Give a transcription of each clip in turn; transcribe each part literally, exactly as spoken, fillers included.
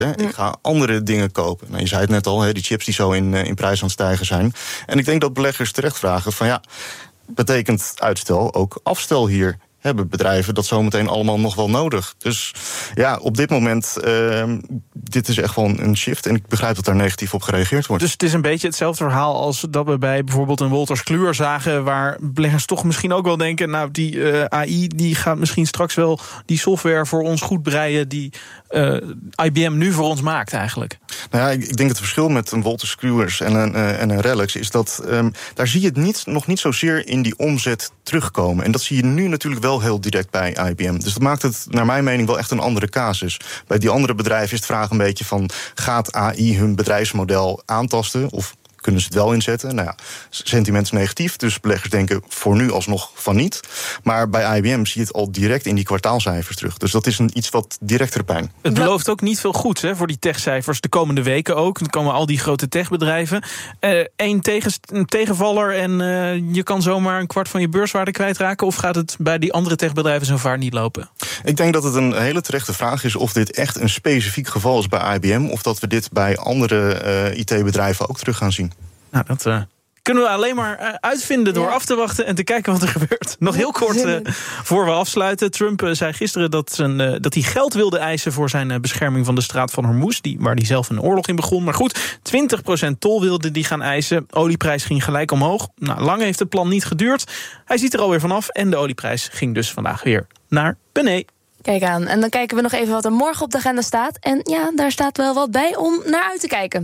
Ik ga andere dingen kopen. Nou, je zei het net al, hè, die chips die zo in, in prijs aan het stijgen zijn. En ik denk dat beleggers terecht vragen van ja, betekent uitstel ook afstel hier? Hebben bedrijven dat zometeen allemaal nog wel nodig? Dus ja, op dit moment, uh, dit is echt gewoon een shift. En ik begrijp dat daar negatief op gereageerd wordt. Dus het is een beetje hetzelfde verhaal als dat we bij bijvoorbeeld een Wolters Kluwer zagen, waar beleggers toch misschien ook wel denken, nou, die uh, A I die gaat misschien straks wel die software voor ons goed breien die uh, I B M nu voor ons maakt eigenlijk. Nou ja, ik, ik denk het verschil met een Wolters Kluwer en een, uh, en een RELX is dat um, daar zie je het niet, nog niet zozeer in die omzet terugkomen. En dat zie je nu natuurlijk wel heel direct bij I B M. Dus dat maakt het naar mijn mening wel echt een andere casus. Bij die andere bedrijven is het vraag een beetje van, gaat A I hun bedrijfsmodel aantasten of kunnen ze het wel inzetten? Nou ja, sentiment is negatief, dus beleggers denken voor nu alsnog van niet. Maar bij I B M zie je het al direct in die kwartaalcijfers terug. Dus dat is een iets wat directere pijn. Het belooft ook niet veel goeds hè, voor die techcijfers de komende weken ook. Dan komen al die grote techbedrijven. Eén uh, tegen, tegenvaller en uh, je kan zomaar een kwart van je beurswaarde kwijtraken, of gaat het bij die andere techbedrijven zo vaart niet lopen? Ik denk dat het een hele terechte vraag is of dit echt een specifiek geval is bij I B M, of dat we dit bij andere uh, I T-bedrijven ook terug gaan zien. Nou, dat uh, kunnen we alleen maar uh, uitvinden door ja. af te wachten en te kijken wat er gebeurt. Nog heel kort uh, voor we afsluiten. Trump uh, zei gisteren dat, zijn, uh, dat hij geld wilde eisen voor zijn uh, bescherming van de straat van Hormuz, die, waar hij zelf een oorlog in begon. Maar goed, twintig procent tol wilde hij gaan eisen. Olieprijs ging gelijk omhoog. Nou, lang heeft het plan niet geduurd. Hij ziet er alweer vanaf en de olieprijs ging dus vandaag weer naar beneden. Kijk aan. En dan kijken we nog even wat er morgen op de agenda staat. En ja, daar staat wel wat bij om naar uit te kijken.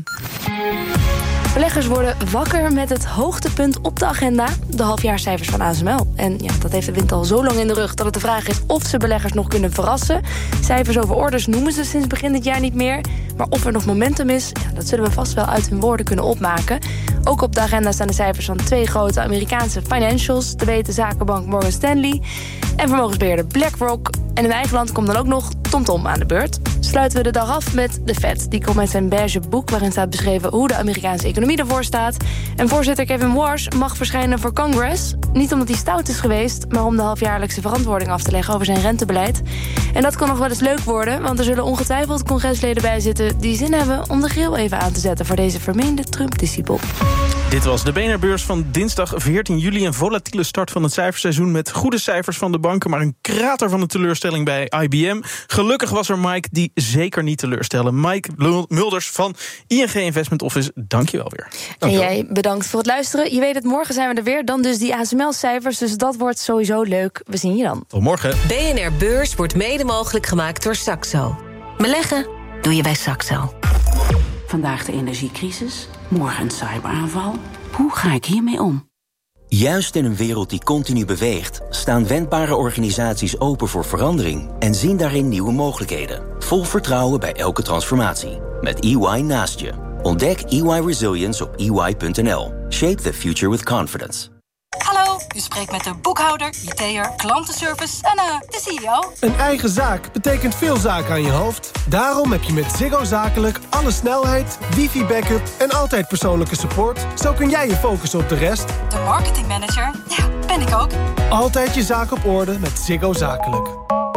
Beleggers worden wakker met het hoogtepunt op de agenda, de halfjaarcijfers van A S M L. En ja, dat heeft de wind al zo lang in de rug dat het de vraag is of ze beleggers nog kunnen verrassen. Cijfers over orders noemen ze sinds begin dit jaar niet meer. Maar of er nog momentum is, ja, dat zullen we vast wel uit hun woorden kunnen opmaken. Ook op de agenda staan de cijfers van twee grote Amerikaanse financials, te weten zakenbank Morgan Stanley en vermogensbeheerder BlackRock. En in eigen land komt dan ook nog TomTom aan de beurt. Sluiten we de dag af met de Fed. Die komt met zijn beige boek waarin staat beschreven hoe de Amerikaanse economie ervoor staat. En voorzitter Kevin Warsh mag verschijnen voor Congress. Niet omdat hij stout is geweest, maar om de halfjaarlijkse verantwoording af te leggen over zijn rentebeleid. En dat kan nog wel eens leuk worden, want er zullen ongetwijfeld congresleden bij zitten die zin hebben om de grill even aan te zetten voor deze vermeende Trump-discipel. Dit was de B N R-beurs van dinsdag veertien juli. Een volatiele start van het cijferseizoen met goede cijfers van de banken, maar een krater van de teleurstelling bij I B M. Gelukkig was er Mike die zeker niet teleurstellen. Mike Mulders van I N G Investment Office, dank je wel weer. En jij bedankt voor het luisteren. Je weet het, morgen zijn we er weer. Dan dus die A S M L-cijfers, dus dat wordt sowieso leuk. We zien je dan. Tot morgen. B N R-beurs wordt mede mogelijk gemaakt door Saxo. Beleggen doe je bij Saxo. Vandaag de energiecrisis, morgen een cyberaanval. Hoe ga ik hiermee om? Juist in een wereld die continu beweegt, staan wendbare organisaties open voor verandering en zien daarin nieuwe mogelijkheden. Vol vertrouwen bij elke transformatie. Met E Y naast je. Ontdek E Y Resilience op e y punt n l. Shape the future with confidence. Hallo, u spreekt met de boekhouder, I T'er, klantenservice en uh, de C E O. Een eigen zaak betekent veel zaken aan je hoofd. Daarom heb je met Ziggo Zakelijk alle snelheid, wifi-backup en altijd persoonlijke support. Zo kun jij je focussen op de rest. De marketingmanager, ja, ben ik ook. Altijd je zaak op orde met Ziggo Zakelijk.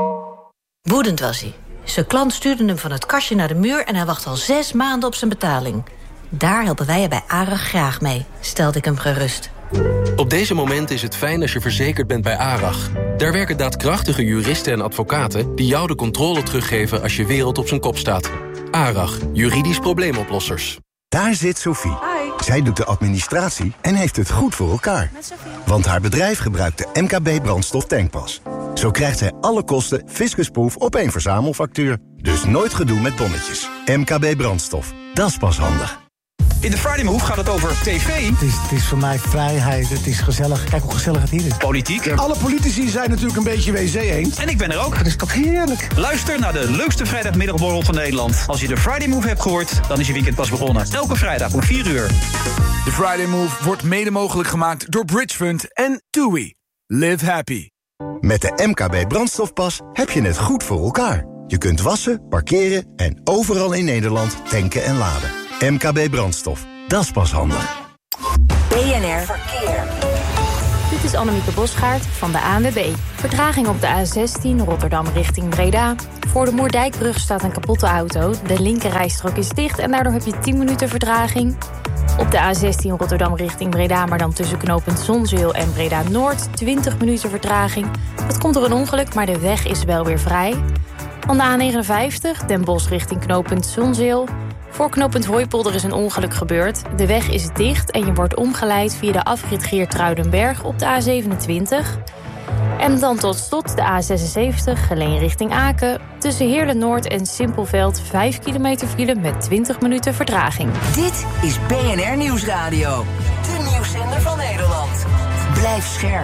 Woedend was hij. Zijn klant stuurde hem van het kastje naar de muur en hij wacht al zes maanden op zijn betaling. Daar helpen wij je bij ARAG graag mee, stelde ik hem gerust. Op deze moment is het fijn als je verzekerd bent bij ARAG. Daar werken daadkrachtige juristen en advocaten die jou de controle teruggeven als je wereld op zijn kop staat. ARAG, juridisch probleemoplossers. Daar zit Sophie. Hi. Zij doet de administratie en heeft het goed voor elkaar. Want haar bedrijf gebruikt de M K B brandstof tankpas. Zo krijgt zij alle kosten fiscusproof op één verzamelfactuur. Dus nooit gedoe met tonnetjes. M K B brandstof, dat is pas handig. In de Friday Move gaat het over tv. Het is, het is voor mij vrijheid, het is gezellig. Kijk hoe gezellig het hier is. Politiek. Alle politici zijn natuurlijk een beetje W C eens. En ik ben er ook. Dat is toch heerlijk. Luister naar de leukste vrijdagmiddagborrel van Nederland. Als je de Friday Move hebt gehoord, dan is je weekend pas begonnen. Elke vrijdag om vier uur. De Friday Move wordt mede mogelijk gemaakt door Bridgefund en TUI. Live happy. Met de M K B brandstofpas heb je het goed voor elkaar. Je kunt wassen, parkeren en overal in Nederland tanken en laden. M K B brandstof, dat is pas handig. B N R Verkeer. Dit is Annemieke Bosgaard van de A N W B. Vertraging op de A zestien Rotterdam richting Breda. Voor de Moerdijkbrug staat een kapotte auto. De linkerrijstrook is dicht en daardoor heb je tien minuten vertraging. Op de A zestien Rotterdam richting Breda, maar dan tussen knooppunt Zonzeel en Breda Noord, twintig minuten vertraging. Dat komt door een ongeluk, maar de weg is wel weer vrij. Van de A negenenvijftig, Den Bosch richting knooppunt Zonzeel. Voor knooppunt Hooipolder is een ongeluk gebeurd. De weg is dicht en je wordt omgeleid via de afrit Geertruidenberg op de A zevenentwintig. En dan tot slot de A zesenzeventig, Geleen richting Aken. Tussen Heerlen-Noord en Simpelveld vijf kilometer file met twintig minuten vertraging. Dit is B N R Nieuwsradio. De nieuwszender van Nederland. Blijf scherp.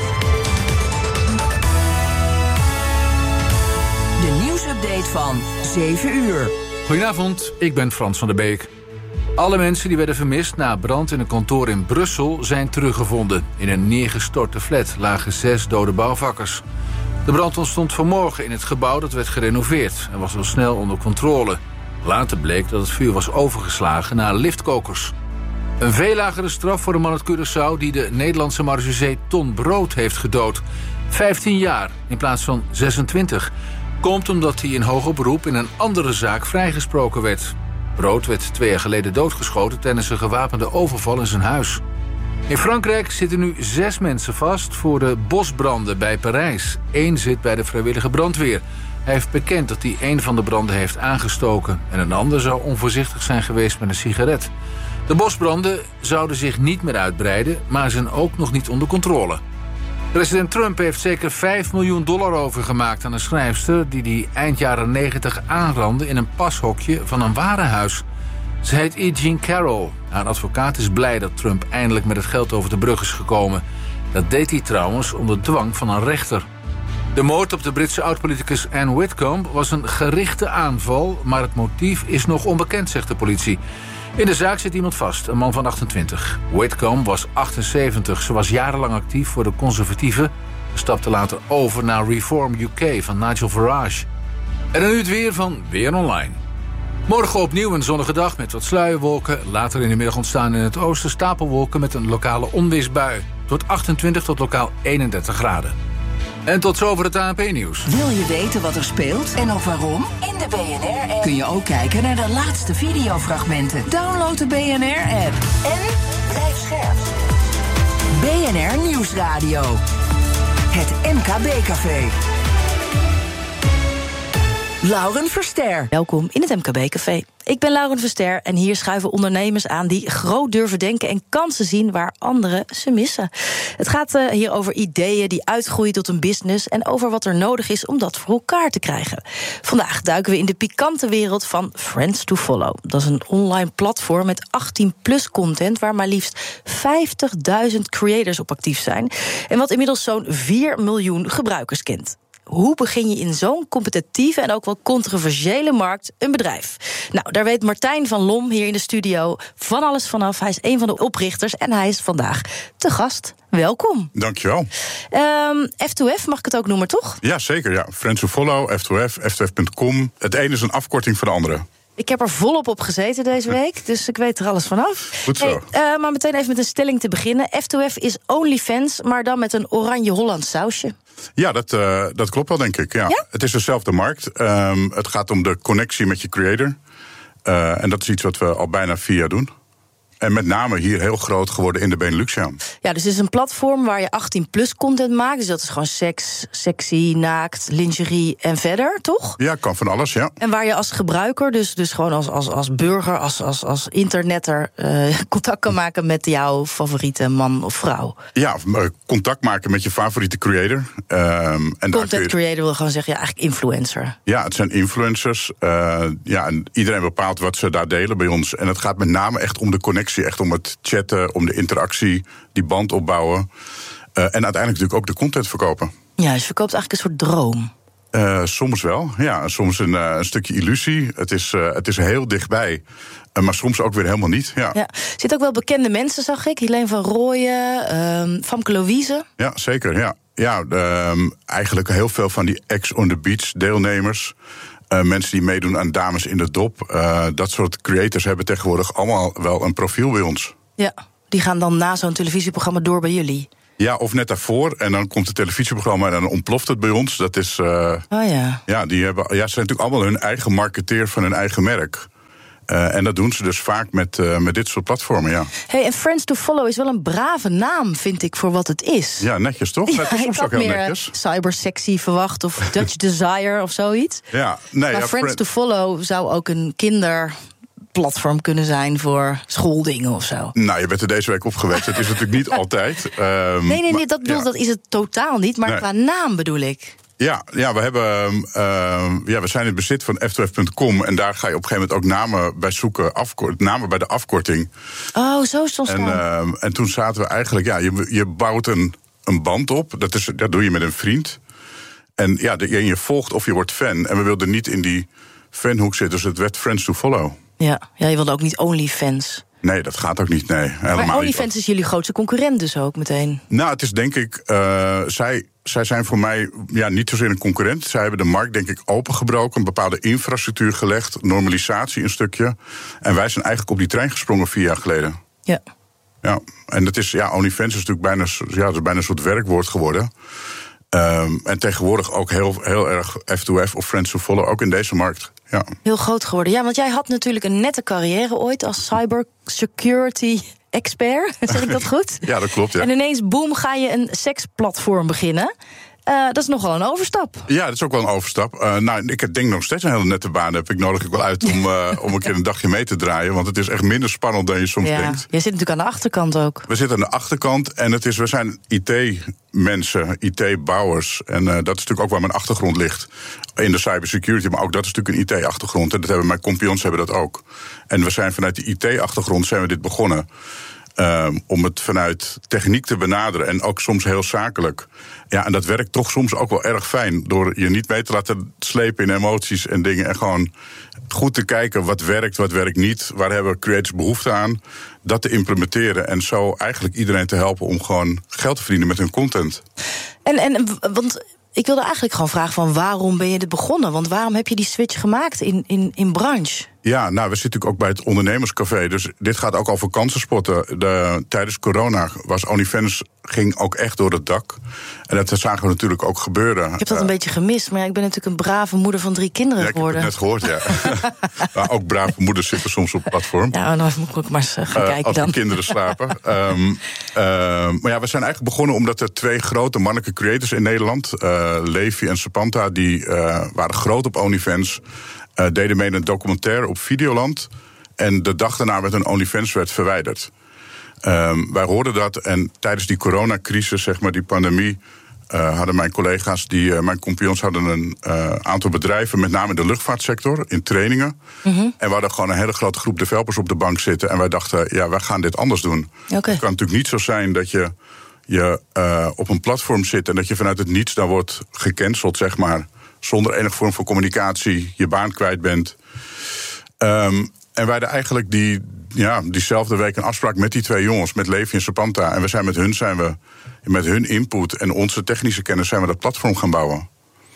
De nieuwsupdate van zeven uur. Goedenavond, ik ben Frans van der Beek. Alle mensen die werden vermist na brand in een kantoor in Brussel zijn teruggevonden. In een neergestorte flat lagen zes dode bouwvakkers. De brand ontstond vanmorgen in het gebouw dat werd gerenoveerd en was al snel onder controle. Later bleek dat het vuur was overgeslagen naar liftkokers. Een veel lagere straf voor de man uit Curaçao die de Nederlandse marechaussee Ton Brood heeft gedood. vijftien jaar in plaats van zesentwintig. Komt omdat hij in hoger beroep in een andere zaak vrijgesproken werd. Brood werd twee jaar geleden doodgeschoten tijdens een gewapende overval in zijn huis. In Frankrijk zitten nu zes mensen vast voor de bosbranden bij Parijs. Eén zit bij de vrijwillige brandweer. Hij heeft bekend dat hij een van de branden heeft aangestoken. En een ander zou onvoorzichtig zijn geweest met een sigaret. De bosbranden zouden zich niet meer uitbreiden, maar zijn ook nog niet onder controle. President Trump heeft zeker vijf miljoen dollar overgemaakt aan een schrijfster die die eind jaren negentig aanrandde in een pashokje van een warenhuis. Ze heet E. Jean Carroll. Haar advocaat is blij dat Trump eindelijk met het geld over de brug is gekomen. Dat deed hij trouwens onder dwang van een rechter. De moord op de Britse oud-politicus Anne Whitcomb was een gerichte aanval, maar het motief is nog onbekend, zegt de politie. In de zaak zit iemand vast, een man van achtentwintig. Whitcomb was achtenzeventig. Ze was jarenlang actief voor de conservatieven. Ze stapte later over naar Reform U K van Nigel Farage. En dan nu het weer van Weer Online. Morgen opnieuw een zonnige dag met wat sluierwolken. Later in de middag ontstaan in het oosten stapelwolken met een lokale onweersbui. Tot achtentwintig tot lokaal eenendertig graden. En tot zover het A N P-nieuws. Wil je weten wat er speelt en ook waarom? In de B N R-app kun je ook kijken naar de laatste videofragmenten. Download de B N R-app en blijf scherp. B N R Nieuwsradio. Het M K B-café. Lauren Verster. Welkom in het M K B-café. Ik ben Lauren Verster en hier schuiven ondernemers aan die groot durven denken en kansen zien waar anderen ze missen. Het gaat uh, hier over ideeën die uitgroeien tot een business en over wat er nodig is om dat voor elkaar te krijgen. Vandaag duiken we in de pikante wereld van Friends to Follow. Dat is een online platform met achttien plus content waar maar liefst vijftigduizend creators op actief zijn en wat inmiddels zo'n vier miljoen gebruikers kent. Hoe begin je in zo'n competitieve en ook wel controversiële markt een bedrijf? Nou, daar weet Martijn van Lom hier in de studio van alles vanaf. Hij is een van de oprichters en hij is vandaag te gast. Welkom. Dankjewel. Um, F twee F mag ik het ook noemen, toch? Ja, zeker. Ja. Friends to Follow, F twee F, F twee F punt com. Het ene is een afkorting van de andere. Ik heb er volop op gezeten deze week, dus ik weet er alles vanaf. Goed zo. Hey, uh, maar meteen even met een stelling te beginnen. F twee F is OnlyFans, maar dan met een oranje Hollands sausje. Ja, dat, uh, dat klopt wel, denk ik. Ja. Ja? Het is dezelfde markt. Um, het gaat om de connectie met je creator. Uh, en dat is iets wat we al bijna vier jaar doen. En met name hier heel groot geworden in de Benelux. Ja, ja, dus het is een platform waar je achttien plus content maakt. Dus dat is gewoon seks, sexy, naakt, lingerie en verder, toch? Ja, kan van alles, ja. En waar je als gebruiker, dus, dus gewoon als, als, als burger, als, als, als internetter... Uh, contact kan maken met jouw favoriete man of vrouw. Ja, contact maken met je favoriete creator. Um, en content daar je... creator wil gewoon zeggen, ja, eigenlijk influencer. Ja, het zijn influencers. Uh, ja, en iedereen bepaalt wat ze daar delen bij ons. En het gaat met name echt om de connectie. Echt om het chatten, om de interactie, die band opbouwen. Uh, en uiteindelijk natuurlijk ook de content verkopen. Ja, dus je verkoopt eigenlijk een soort droom. Uh, soms wel, ja. Soms een, uh, een stukje illusie. Het is, uh, het is heel dichtbij. Uh, maar soms ook weer helemaal niet, ja. ja. Er zitten ook wel bekende mensen, zag ik. Helene van Rooyen, um, Famke Louise. Ja, zeker, ja. Ja, um, eigenlijk heel veel van die Ex on the Beach deelnemers... Uh, mensen die meedoen aan Dames in de Dop. Uh, dat soort creators hebben tegenwoordig allemaal wel een profiel bij ons. Ja, die gaan dan na zo'n televisieprogramma door bij jullie. Ja, of net daarvoor. En dan komt het televisieprogramma en dan ontploft het bij ons. Dat is. Uh, oh ja. Ja, die hebben. Ja, ze zijn natuurlijk allemaal hun eigen marketeer van hun eigen merk. Uh, en dat doen ze dus vaak met, uh, met dit soort platformen, ja. Hey, en Friends to Follow is wel een brave naam, vind ik, voor wat het is. Ja, netjes toch? Ja, het is soms ook heel meer netjes. Cybersexy verwacht of Dutch Desire of zoiets. Ja, nee. Maar ja, Friends to Follow zou ook een kinderplatform kunnen zijn voor schooldingen of zo. Nou, je bent er deze week op geweest. Het is natuurlijk niet altijd. Um, nee, nee, nee, maar, dat, bedoel, ja. dat is het totaal niet. Maar nee. Qua naam bedoel ik. Ja, ja, we hebben, uh, ja, we zijn in het bezit van F twee F punt com. En daar ga je op een gegeven moment ook namen bij zoeken. Afkort, namen bij de afkorting. Oh, zo is het en, uh, en toen zaten we eigenlijk... Ja, je, je bouwt een, een band op. Dat, is, dat doe je met een vriend. En ja, de, je volgt of je wordt fan. En we wilden niet in die fanhoek zitten. Dus het werd Friends to Follow. Ja, ja je wilde ook niet OnlyFans. Nee, dat gaat ook niet, nee. Helemaal maar OnlyFans is jullie grootste concurrent dus ook meteen? Nou, het is denk ik... Uh, zij, zij zijn voor mij ja, niet zozeer een concurrent. Zij hebben de markt denk ik opengebroken. Een bepaalde infrastructuur gelegd. Normalisatie een stukje. En wij zijn eigenlijk op die trein gesprongen vier jaar geleden. Ja. Ja, en dat is, ja, OnlyFans is natuurlijk bijna, ja, dat is bijna een soort werkwoord geworden. Um, en tegenwoordig ook heel, heel erg F twee F of Friends to Follow, ook in deze markt. Ja. Heel groot geworden. Ja, want jij had natuurlijk een nette carrière ooit als cybersecurity expert. Zeg ik dat goed? Ja, dat klopt, ja. En ineens, boem, ga je een seksplatform beginnen. Uh, dat is nogal een overstap. Ja, dat is ook wel een overstap. Uh, nou, ik denk nog steeds een hele nette baan. Heb ik nodig ik wel uit om, uh, om een keer een dagje mee te draaien. Want het is echt minder spannend dan je soms ja. denkt. Jij zit natuurlijk aan de achterkant ook. We zitten aan de achterkant en het is, we zijn I T-mensen, I T-bouwers. En uh, dat is natuurlijk ook waar mijn achtergrond ligt. In de cybersecurity, maar ook dat is natuurlijk een I T-achtergrond. En dat hebben mijn compagnons hebben dat ook. En we zijn vanuit de I T-achtergrond zijn we dit begonnen. Um, om het vanuit techniek te benaderen en ook soms heel zakelijk. Ja, en dat werkt toch soms ook wel erg fijn. Door je niet mee te laten slepen in emoties en dingen. En gewoon goed te kijken wat werkt, wat werkt niet. Waar hebben creators behoefte aan. Dat te implementeren en zo eigenlijk iedereen te helpen om gewoon geld te verdienen met hun content. En, en want ik wilde eigenlijk gewoon vragen van waarom ben je dit begonnen? Want waarom heb je die switch gemaakt in, in, in branche? Ja, nou, we zitten natuurlijk ook bij het ondernemerscafé. Dus dit gaat ook over kansenspotten. De, tijdens corona was OnlyFans ging ook echt door het dak. En dat zagen we natuurlijk ook gebeuren. Ik heb dat een uh, beetje gemist, maar ja, ik ben natuurlijk een brave moeder van drie kinderen ja, geworden. Ik heb het net gehoord, ja. Maar ook brave moeders zitten soms op het platform. Ja, dan moet ik ook maar eens gaan uh, kijken als dan. de kinderen slapen. um, uh, maar ja, we zijn eigenlijk begonnen omdat er twee grote mannelijke creators in Nederland, uh, Levi en Sapanta, die uh, waren groot op OnlyFans. Uh, deden mee een documentaire op Videoland. En de dag daarna werd een OnlyFans werd verwijderd. Um, wij hoorden dat en tijdens die coronacrisis, zeg maar, die pandemie, Uh, hadden mijn collega's, die, uh, mijn compagnons hadden een uh, aantal bedrijven, met name in de luchtvaartsector, in trainingen. Mm-hmm. En we hadden gewoon een hele grote groep developers op de bank zitten. En wij dachten, ja, wij gaan dit anders doen. Okay. Het kan natuurlijk niet zo zijn dat je, je uh, op een platform zit en dat je vanuit het niets dan wordt gecanceld, zeg maar, zonder enige vorm van communicatie, je baan kwijt bent. Um, en wij hadden eigenlijk die, ja, diezelfde week een afspraak met die twee jongens, met Levi en Sapanta. En we zijn met hun, zijn we, met hun input en onze technische kennis, zijn we dat platform gaan bouwen.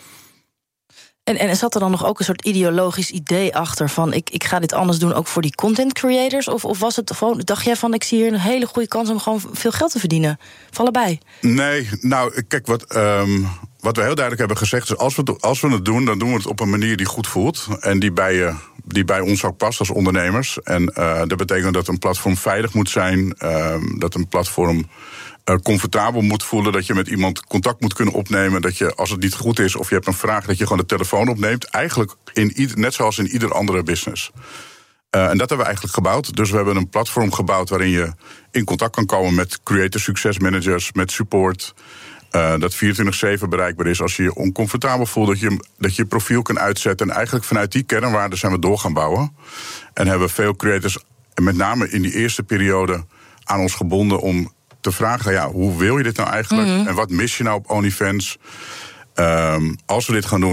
En, en zat er dan nog ook een soort ideologisch idee achter van ik, ik ga dit anders doen ook voor die content creators? Of, of was het gewoon, dacht jij van ik zie hier een hele goede kans om gewoon veel geld te verdienen? Of allebei? Nee, nou kijk, wat, um, wat we heel duidelijk hebben gezegd is als we, als we het doen, dan doen we het op een manier die goed voelt. En die bij, uh, die bij ons ook past als ondernemers. En uh, dat betekent dat een platform veilig moet zijn, uh, dat een platform Uh, comfortabel moet voelen, dat je met iemand contact moet kunnen opnemen, dat je, als het niet goed is of je hebt een vraag, dat je gewoon de telefoon opneemt. Eigenlijk in ieder, net zoals in ieder andere business. Uh, en dat hebben we eigenlijk gebouwd. Dus we hebben een platform gebouwd waarin je in contact kan komen met creator success managers, met support. Uh, dat vierentwintig zeven bereikbaar is als je je oncomfortabel voelt, dat je, dat je je profiel kan uitzetten. En eigenlijk vanuit die kernwaarden zijn we door gaan bouwen. En hebben veel creators, met name in die eerste periode, aan ons gebonden om te vragen, ja, hoe wil je dit nou eigenlijk? Mm-hmm. En wat mis je nou op OnlyFans? Um, als we dit gaan doen,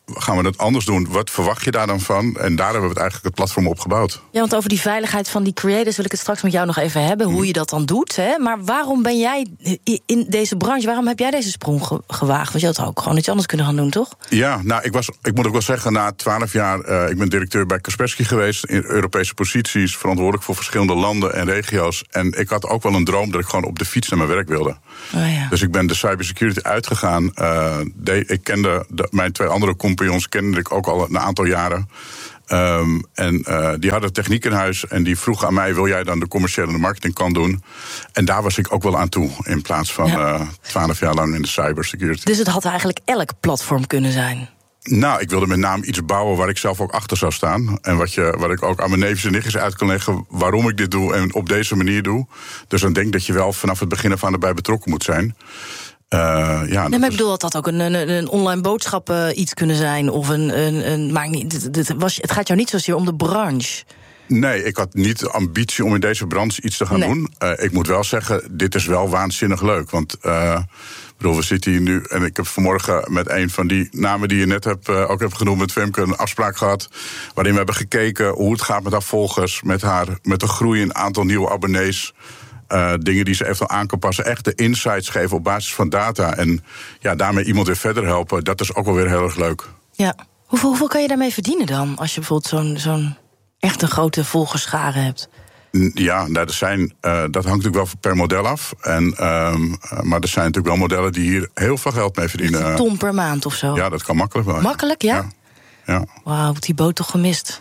gaan we dat anders doen? Wat verwacht je daar dan van? En daar hebben we het eigenlijk het platform op gebouwd. Ja, want over die veiligheid van die creators wil ik het straks met jou nog even hebben. Hoe je dat dan doet. Hè? Maar waarom ben jij in deze branche, waarom heb jij deze sprong ge- gewaagd? Want je had ook gewoon iets anders kunnen gaan doen, toch? Ja, nou, ik, was, ik moet ook wel zeggen, na twaalf jaar... Uh, ik ben directeur bij Kaspersky geweest, in Europese posities, verantwoordelijk voor verschillende landen en regio's. En ik had ook wel een droom dat ik gewoon op de fiets naar mijn werk wilde. Oh ja. Dus ik ben de cybersecurity uitgegaan. Uh, de, ik kende de, mijn twee andere compagnons kende ik ook al een aantal jaren. Um, en uh, die hadden techniek in huis en die vroegen aan mij, wil jij dan de commerciële en de marketingkant doen? En daar was ik ook wel aan toe, in plaats van twaalf ja. uh, jaar lang in de cybersecurity. Dus het had eigenlijk elk platform kunnen zijn? Nou, ik wilde met name iets bouwen waar ik zelf ook achter zou staan. En wat, je, wat ik ook aan mijn neefjes en nichtjes uit kan leggen waarom ik dit doe en op deze manier doe. Dus dan denk ik dat je wel vanaf het begin af aan erbij betrokken moet zijn. Uh, ja, nee, maar ik bedoel, dat dat ook een, een, een online boodschap uh, iets kunnen zijn. Of een. een, een maakt niet, dit, dit was, het gaat jou niet zozeer om de branche. Nee, ik had niet de ambitie om in deze branche iets te gaan nee. doen. Uh, ik moet wel zeggen, dit is wel waanzinnig leuk. Want uh, bedoel, we zitten hier nu en ik heb vanmorgen met een van die namen die je net hebt, uh, ook hebt genoemd, met Femke, een afspraak gehad. Waarin we hebben gekeken hoe het gaat met haar volgers, met haar, met de groei in aantal nieuwe abonnees. Uh, dingen die ze eventueel aan kan passen. Echt de insights geven op basis van data. En ja, daarmee iemand weer verder helpen. Dat is ook wel weer heel erg leuk. Ja. Hoeveel, hoeveel kan je daarmee verdienen dan? Als je bijvoorbeeld zo'n, zo'n echt een grote volgerschare hebt. Ja, nou, er zijn, uh, dat hangt natuurlijk wel per model af. En, um, maar er zijn natuurlijk wel modellen die hier heel veel geld mee verdienen. Een ton per maand of zo? Ja, dat kan makkelijk wel. Makkelijk, ja? Ja. ja. Wauw, die boot toch gemist.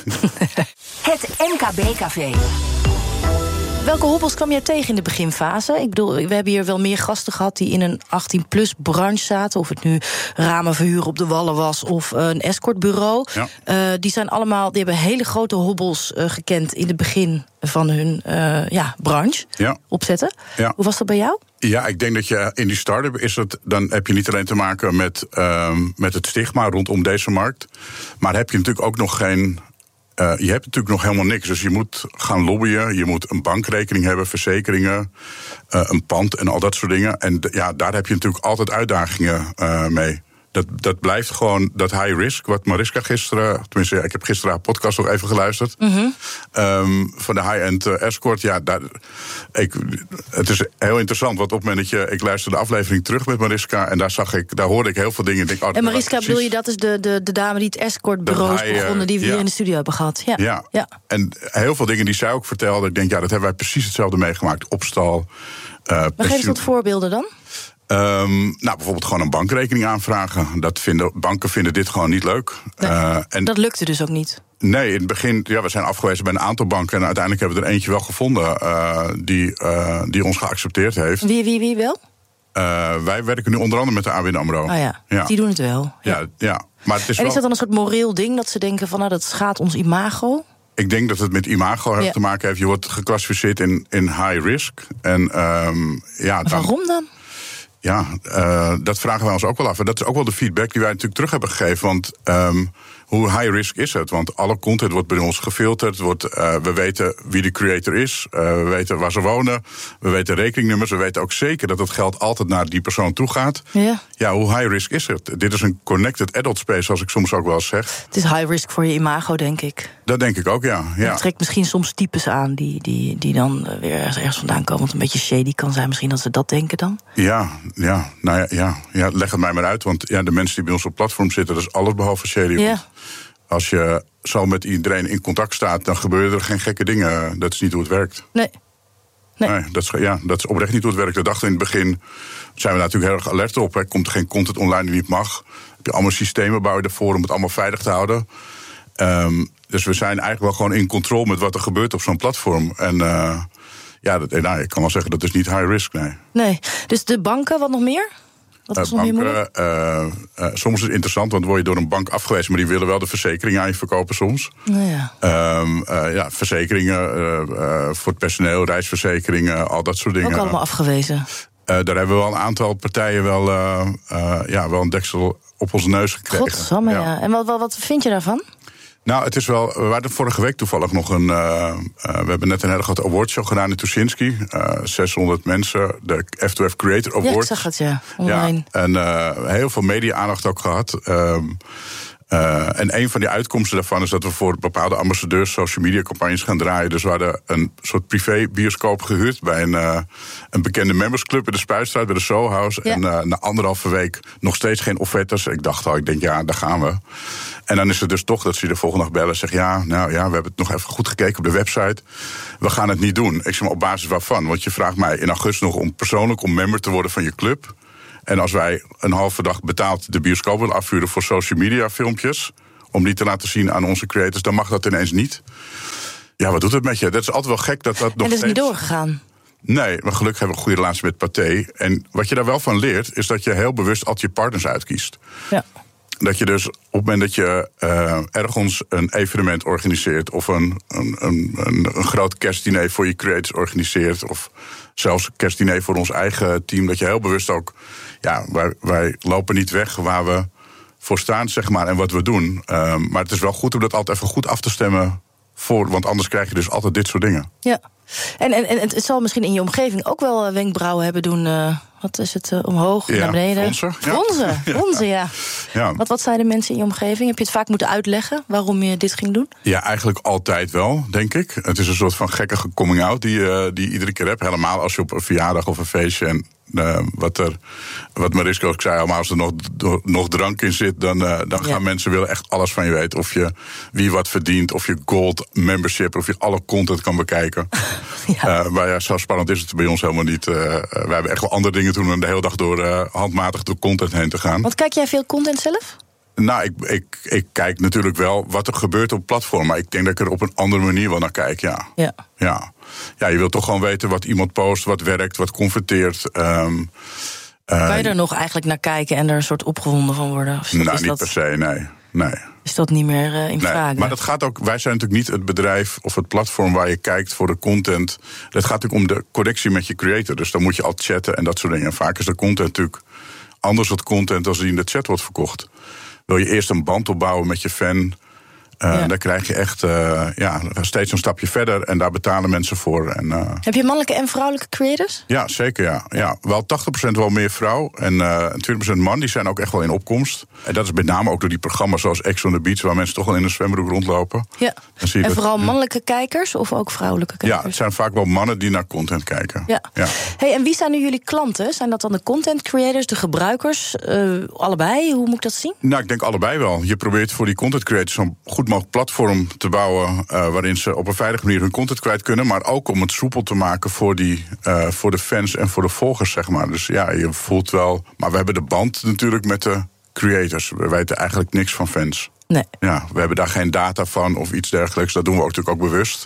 Het M K B-café. Welke hobbels kwam jij tegen in de beginfase? Ik bedoel, we hebben hier wel meer gasten gehad die in een achttien plus branche zaten. Of het nu ramen verhuren op de wallen was of een escortbureau. Ja. Uh, die zijn allemaal, die hebben hele grote hobbels uh, gekend in het begin van hun uh, ja, branche ja. opzetten. Ja. Hoe was dat bij jou? Ja, ik denk dat je in die start-up is het, dan heb je niet alleen te maken met, um, met het stigma rondom deze markt. Maar heb je natuurlijk ook nog geen. Uh, je hebt natuurlijk nog helemaal niks, dus je moet gaan lobbyen. Je moet een bankrekening hebben, verzekeringen, uh, een pand en al dat soort dingen. En d- ja, daar heb je natuurlijk altijd uitdagingen uh, mee. Dat, dat blijft gewoon dat high risk, wat Mariska gisteren, tenminste, ik heb gisteren haar podcast nog even geluisterd. Mm-hmm. Um, van de high-end uh, escort. Ja, daar, ik, het is heel interessant, want op het moment dat je, ik luisterde de aflevering terug met Mariska en daar zag ik, daar hoorde ik heel veel dingen. Denk, oh, en Mariska, bedoel je, dat is de, de, de dame die het escortbureau is begonnen, die we ja. hier in de studio hebben gehad. Ja. Ja. ja, en heel veel dingen die zij ook vertelde, ik denk, ja, dat hebben wij precies hetzelfde meegemaakt. Opstal. Uh, maar geef eens wat voorbeelden dan. Um, nou, bijvoorbeeld gewoon een bankrekening aanvragen. Dat vinden, banken vinden dit gewoon niet leuk. Nee, uh, en dat lukte dus ook niet? Nee, in het begin, ja, we zijn afgewezen bij een aantal banken en uiteindelijk hebben we er eentje wel gevonden uh, die, uh, die ons geaccepteerd heeft. Wie, wie, wie wel? Uh, wij werken nu onder andere met de A B N AMRO. Oh ja, ja. Die doen het wel. Ja, ja, ja. Maar het is en is wel... dat dan een soort moreel ding, dat ze denken van, nou, dat schaadt ons imago? Ik denk dat het met imago ja. te maken heeft. Je wordt geclassificeerd in, in high risk. En, um, ja, maar waarom dan? Ja, uh, dat vragen wij ons ook wel af. En dat is ook wel de feedback die wij natuurlijk terug hebben gegeven. Want um, hoe high risk is het? Want alle content wordt bij ons gefilterd. Wordt, uh, we weten wie de creator is. Uh, we weten waar ze wonen. We weten rekeningnummers. We weten ook zeker dat het geld altijd naar die persoon toe gaat. Ja, ja hoe high risk is het? Dit is een connected adult space, zoals ik soms ook wel eens zeg. Het is high risk voor je imago, denk ik. Dat denk ik ook, ja. ja. Het trekt misschien soms types aan die, die, die dan weer ergens vandaan komen. Want een beetje shady kan zijn misschien dat ze dat denken dan. Ja, ja, nou ja, ja, ja leg het mij maar uit. Want ja, de mensen die bij ons op platform zitten, dat is alles behalve shady. Ja. Als je zo met iedereen in contact staat, dan gebeuren er geen gekke dingen. Dat is niet hoe het werkt. Nee. Nee. nee dat, is, ja, dat is oprecht niet hoe het werkt. We dachten in het begin, zijn we natuurlijk heel erg alert op. Er komt geen content online die niet mag. Heb je allemaal systemen bouw je ervoor om het allemaal veilig te houden. Um, dus we zijn eigenlijk wel gewoon in controle met wat er gebeurt op zo'n platform. En uh, ja, dat, nou, ik kan wel zeggen, dat is niet high risk, nee. Nee, dus de banken, wat nog meer? Wat was uh, nog banken, meer uh, uh, soms is het interessant, want word je door een bank afgewezen, maar die willen wel de verzekering aan je verkopen soms. Nou ja. Um, uh, ja, verzekeringen uh, uh, voor het personeel, reisverzekeringen, al dat soort dingen. Ook allemaal afgewezen? Uh, daar hebben we wel een aantal partijen wel, uh, uh, ja, wel een deksel op onze neus gekregen. Godsamme, ja. ja. En wat, wat, wat vind je daarvan? Nou, het is wel. We hadden vorige week toevallig nog een. Uh, uh, we hebben net een hele grote awardshow gedaan in Tuschinski. Uh, zeshonderd mensen. De F twee F Creator Award. Ja, ik zag het, ja. Online. Ja, en uh, heel veel media-aandacht ook gehad. Um, Uh, en een van die uitkomsten daarvan is dat we voor bepaalde ambassadeurs social media campagnes gaan draaien. Dus we hadden een soort privé bioscoop gehuurd bij een, uh, een bekende membersclub in de Spuistraat, bij de Soho House. Ja. En uh, na anderhalve week nog steeds geen offertes. Ik dacht al, ik denk ja, daar gaan we. En dan is het dus toch dat ze de volgende dag bellen en zeggen, ja, nou ja, we hebben het nog even goed gekeken op de website. We gaan het niet doen. Ik zeg maar, op basis waarvan? Want je vraagt mij in augustus nog om persoonlijk om member te worden van je club. En als wij een halve dag betaald de bioscoop willen afvuren voor social media filmpjes, om die te laten zien aan onze creators, dan mag dat ineens niet. Ja, wat doet het met je? Dat is altijd wel gek dat dat nog En dat is steeds niet doorgegaan? Nee, maar gelukkig hebben we een goede relatie met Pathé. En wat je daar wel van leert, is dat je heel bewust altijd je partners uitkiest. Ja. Dat je dus op het moment dat je uh, ergens een evenement organiseert, of een, een, een, een, een groot kerstdiner voor je creators organiseert, of zelfs een kerstdiner voor ons eigen team, dat je heel bewust ook, ja, wij, wij lopen niet weg waar we voor staan, zeg maar, en wat we doen. Um, maar het is wel goed om dat altijd even goed af te stemmen voor, want anders krijg je dus altijd dit soort dingen. Ja, en, en, en het zal misschien in je omgeving ook wel wenkbrauwen hebben doen. Uh, wat is het, uh, omhoog, ja, naar beneden? Fronsen. Fronsen, ja. Fronsen, ja. ja. Wat, wat zeiden mensen in je omgeving? Heb je het vaak moeten uitleggen waarom je dit ging doen? Ja, eigenlijk altijd wel, denk ik. Het is een soort van gekkige coming-out die, uh, die je iedere keer hebt. Helemaal als je op een verjaardag of een feestje en Uh, wat, er, wat Mariska ook zei, allemaal als er nog, nog drank in zit, dan, uh, dan gaan ja. mensen willen echt alles van je weten. Of je wie wat verdient, of je gold membership, of je alle content kan bekijken. ja. Uh, maar ja, zo spannend is het bij ons helemaal niet. Uh, wij hebben echt wel andere dingen doen dan de hele dag door uh, handmatig door content heen te gaan. Want kijk jij veel content zelf? Nou, ik, ik, ik kijk natuurlijk wel wat er gebeurt op platform. Maar ik denk dat ik er op een andere manier wel naar kijk, ja. Ja. Ja, ja je wilt toch gewoon weten wat iemand post, wat werkt, wat converteert. Um, uh, kan je er nog eigenlijk naar kijken en er een soort opgewonden van worden? Of nou, is niet dat, per se, nee. nee. Is dat niet meer uh, in nee, vraag? Maar dat gaat ook, wij zijn natuurlijk niet het bedrijf of het platform waar je kijkt voor de content. Dat gaat natuurlijk om de connectie met je creator. Dus dan moet je al chatten en dat soort dingen. En vaak is de content natuurlijk anders soort content als die in de chat wordt verkocht. Wil je eerst een band opbouwen met je fan, Uh, ja. Dan krijg je echt uh, ja, steeds een stapje verder en daar betalen mensen voor. En, uh, heb je mannelijke en vrouwelijke creators? Ja, zeker. Ja. Ja, wel tachtig procent wel meer vrouw en uh, twintig procent man. Die zijn ook echt wel in opkomst. En dat is met name ook door die programma's zoals Ex on the Beach, waar mensen toch wel in een zwembroek rondlopen. Ja. Dan zie je en dat, vooral mannelijke kijkers of ook vrouwelijke kijkers? Ja, het zijn vaak wel mannen die naar content kijken. Ja. Ja. Hey, en wie zijn nu jullie klanten? Zijn dat dan de content creators, de gebruikers? Uh, allebei? Hoe moet ik dat zien? Nou, ik denk allebei wel. Je probeert voor die content creators zo'n goed mogelijk platform te bouwen uh, waarin ze op een veilige manier hun content kwijt kunnen, maar ook om het soepel te maken voor, die, uh, voor de fans en voor de volgers, zeg maar. Dus ja, je voelt wel. Maar we hebben de band natuurlijk met de creators. We weten eigenlijk niks van fans. Nee. Ja, we hebben daar geen data van of iets dergelijks. Dat doen we ook natuurlijk ook bewust.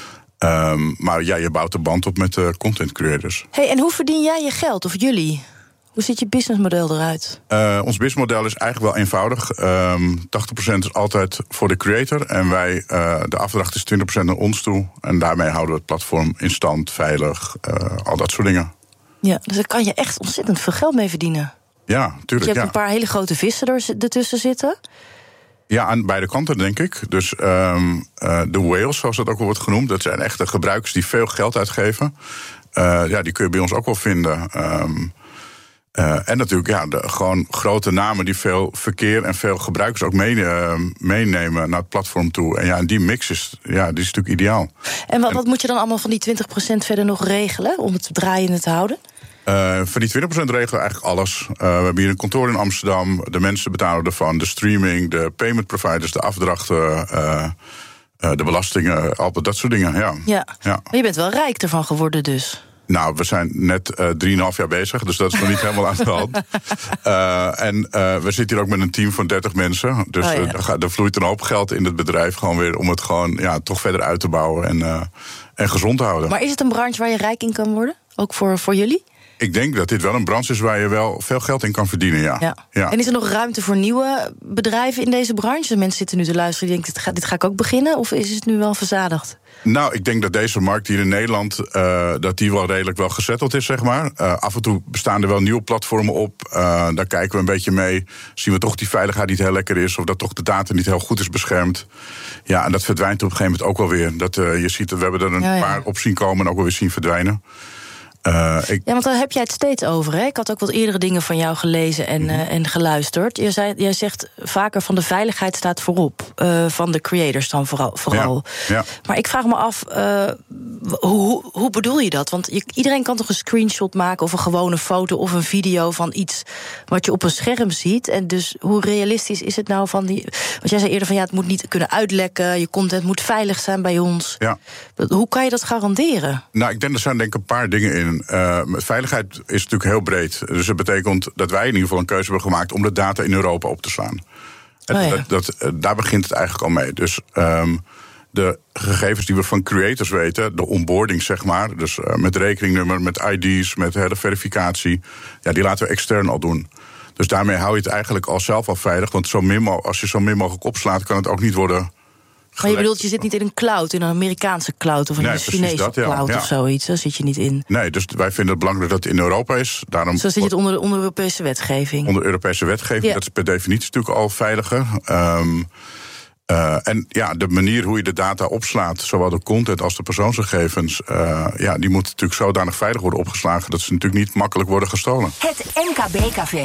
Um, maar ja, je bouwt de band op met de content creators. Hey, en hoe verdien jij je geld, of jullie? Hoe ziet je businessmodel eruit? Uh, ons businessmodel is eigenlijk wel eenvoudig. Um, tachtig procent is altijd voor de creator. En wij, uh, de afdracht is twintig procent naar ons toe. En daarmee houden we het platform in stand, veilig, uh, al dat soort dingen. Ja, dus daar kan je echt ontzettend veel geld mee verdienen. Ja, tuurlijk. Je hebt ja. een paar hele grote vissen er, ertussen zitten. Ja, aan beide kanten, denk ik. Dus um, uh, de whales, zoals dat ook wel wordt genoemd, dat zijn echte gebruikers die veel geld uitgeven. Uh, ja, die kun je bij ons ook wel vinden. Um, Uh, en natuurlijk ja, de, gewoon grote namen die veel verkeer en veel gebruikers ook mee, uh, meenemen naar het platform toe. En ja, en die mix is, ja, die is natuurlijk ideaal. En wat, wat moet je dan allemaal van die twintig procent verder nog regelen om het draaiende te houden? Uh, van die twintig procent regelen we eigenlijk alles. Uh, we hebben hier een kantoor in Amsterdam. De mensen betalen ervan. De streaming, de payment providers, de afdrachten, uh, uh, de belastingen, al dat soort dingen. Ja. Ja. Ja. Maar je bent wel rijk ervan geworden dus. Nou, we zijn net uh, drieënhalf jaar bezig, dus dat is nog niet helemaal aan de hand. Uh, en uh, we zitten hier ook met een team van dertig mensen. Dus oh, ja. uh, er, er vloeit een hoop geld in het bedrijf gewoon weer om het gewoon ja, toch verder uit te bouwen en, uh, en gezond te houden. Maar is het een branche waar je rijk in kan worden? Ook voor, voor jullie? ik denk dat dit wel een branche is waar je wel veel geld in kan verdienen, ja. Ja. ja. En is er nog ruimte voor nieuwe bedrijven in deze branche? Mensen zitten nu te luisteren die denken, dit ga, dit ga ik ook beginnen? Of is het nu wel verzadigd? Nou, ik denk dat deze markt hier in Nederland, uh, dat die wel redelijk wel gezetteld is, zeg maar. Uh, af en toe bestaan er wel nieuwe platformen op. Uh, daar kijken we een beetje mee. Zien we toch die veiligheid niet heel lekker is, of dat toch de data niet heel goed is beschermd. Ja, en dat verdwijnt op een gegeven moment ook wel weer. Dat, uh, je ziet dat we hebben er een ja, ja. paar op zien komen en ook wel weer zien verdwijnen. Uh, ik... Ja, want daar heb jij het steeds over, hè? Ik had ook wat eerdere dingen van jou gelezen en, mm-hmm. uh, en geluisterd. Je zei, jij zegt vaker van de veiligheid staat voorop. Uh, van de creators dan vooral. vooral. Ja, ja. Maar ik vraag me af, uh, hoe, hoe bedoel je dat? Want je, iedereen kan toch een screenshot maken of een gewone foto of een video van iets wat je op een scherm ziet. En dus hoe realistisch is het nou van die... Want jij zei eerder van ja, het moet niet kunnen uitlekken. Je content moet veilig zijn bij ons. Ja. Hoe kan je dat garanderen? Nou, ik denk er zijn denk ik een paar dingen in. Uh, veiligheid is natuurlijk heel breed. Dus dat betekent dat wij in ieder geval een keuze hebben gemaakt om de data in Europa op te slaan. Oh, ja. dat, dat, uh, daar begint het eigenlijk al mee. Dus um, de gegevens die we van creators weten, de onboarding zeg maar, dus uh, met rekeningnummer, met I D's, met hele verificatie, ja, die laten we extern al doen. Dus daarmee hou je het eigenlijk al zelf al veilig. Want zo min, als je zo min mogelijk opslaat, kan het ook niet worden. Maar je bedoelt, je zit niet in een cloud, in een Amerikaanse cloud of in nee, een Chinese dat, ja, cloud ja. of zoiets. Daar zit je niet in. Nee, dus wij vinden het belangrijk dat het in Europa is. Daarom Zo zit je het onder, onder Europese wetgeving. Onder Europese wetgeving, ja. Dat is per definitie natuurlijk al veiliger. Um, uh, en ja, de manier hoe je de data opslaat, zowel de content als de persoonsgegevens, uh, ja, die moeten natuurlijk zodanig veilig worden opgeslagen dat ze natuurlijk niet makkelijk worden gestolen. Het M K B-café.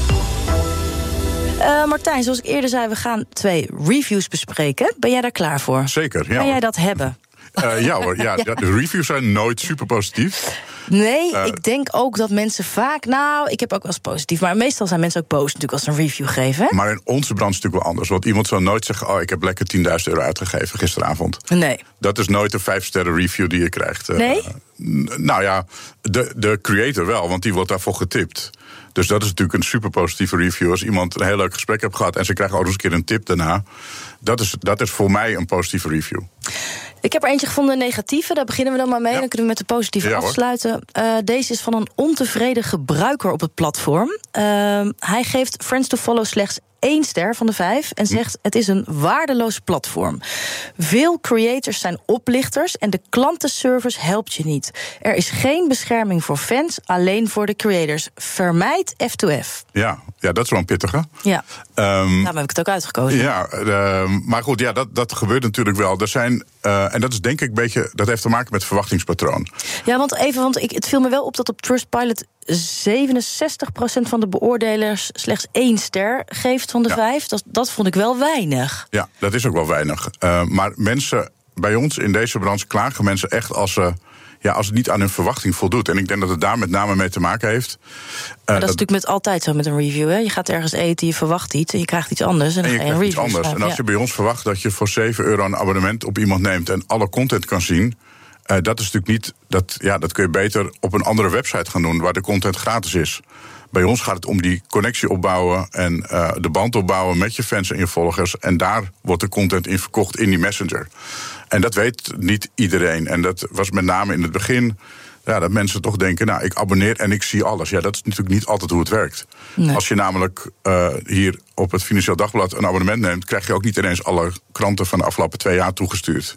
Uh, Martijn, zoals ik eerder zei, we gaan twee reviews bespreken. Ben jij daar klaar voor? Zeker, ja. Kan jij dat hebben? Uh, ja hoor, ja, ja. De reviews zijn nooit super positief. Nee, uh, ik denk ook dat mensen vaak... Nou, ik heb ook wel eens positief, maar meestal zijn mensen ook boos natuurlijk als ze een review geven. Hè? Maar in onze branche is het natuurlijk wel anders. Want iemand zal nooit zeggen, oh, ik heb lekker tienduizend euro uitgegeven gisteravond. Nee. Dat is nooit een vijf sterren review die je krijgt. Nee? Uh, nou ja, de, de creator wel, want die wordt daarvoor getipt. Dus dat is natuurlijk een super positieve review. Als iemand een heel leuk gesprek heeft gehad en ze krijgen ook nog eens een keer een tip daarna. Dat is, dat is voor mij een positieve review. Ik heb er eentje gevonden, een negatieve. Daar beginnen we dan maar mee. Ja. Dan kunnen we met de positieve ja, afsluiten. Uh, deze is van een ontevreden gebruiker op het platform. Uh, hij geeft Friends to Follow slechts één ster van de vijf en zegt: het is een waardeloos platform. Veel creators zijn oplichters en de klantenservice helpt je niet. Er is geen bescherming voor fans, alleen voor de creators. Vermijd F twee F. Ja, ja, dat is wel een pittige. Ja, um, daarom heb ik het ook uitgekozen. Ja, uh, maar goed, ja, dat, dat gebeurt natuurlijk wel. Er zijn, uh, en dat is denk ik een beetje, dat heeft te maken met verwachtingspatroon. Ja, want even, want ik, het viel me wel op dat op Trustpilot zevenenzestig procent van de beoordelers slechts één ster geeft van de ja. vijf. Dat, dat vond ik wel weinig. Ja, dat is ook wel weinig. Uh, maar mensen, bij ons in deze branche klagen mensen echt als ze... Ja, als het niet aan hun verwachting voldoet. En ik denk dat het daar met name mee te maken heeft. Uh, maar dat is dat, natuurlijk met altijd zo met een review. Hè? Je gaat ergens eten, je verwacht iets en je krijgt iets anders. En, dan en je ga je krijgt een iets anders. En als ja. je bij ons verwacht dat je voor zeven euro een abonnement op iemand neemt en alle content kan zien. Uh, dat is natuurlijk niet. Dat, ja, dat kun je beter op een andere website gaan doen waar de content gratis is. Bij ons gaat het om die connectie opbouwen en uh, de band opbouwen met je fans en je volgers. En daar wordt de content in verkocht in die messenger. En dat weet niet iedereen. En dat was met name in het begin, ja, dat mensen toch denken, nou, ik abonneer en ik zie alles. Ja, dat is natuurlijk niet altijd hoe het werkt. Nee. Als je namelijk uh, hier op het Financieel Dagblad een abonnement neemt, krijg je ook niet ineens alle kranten van de afgelopen twee jaar toegestuurd.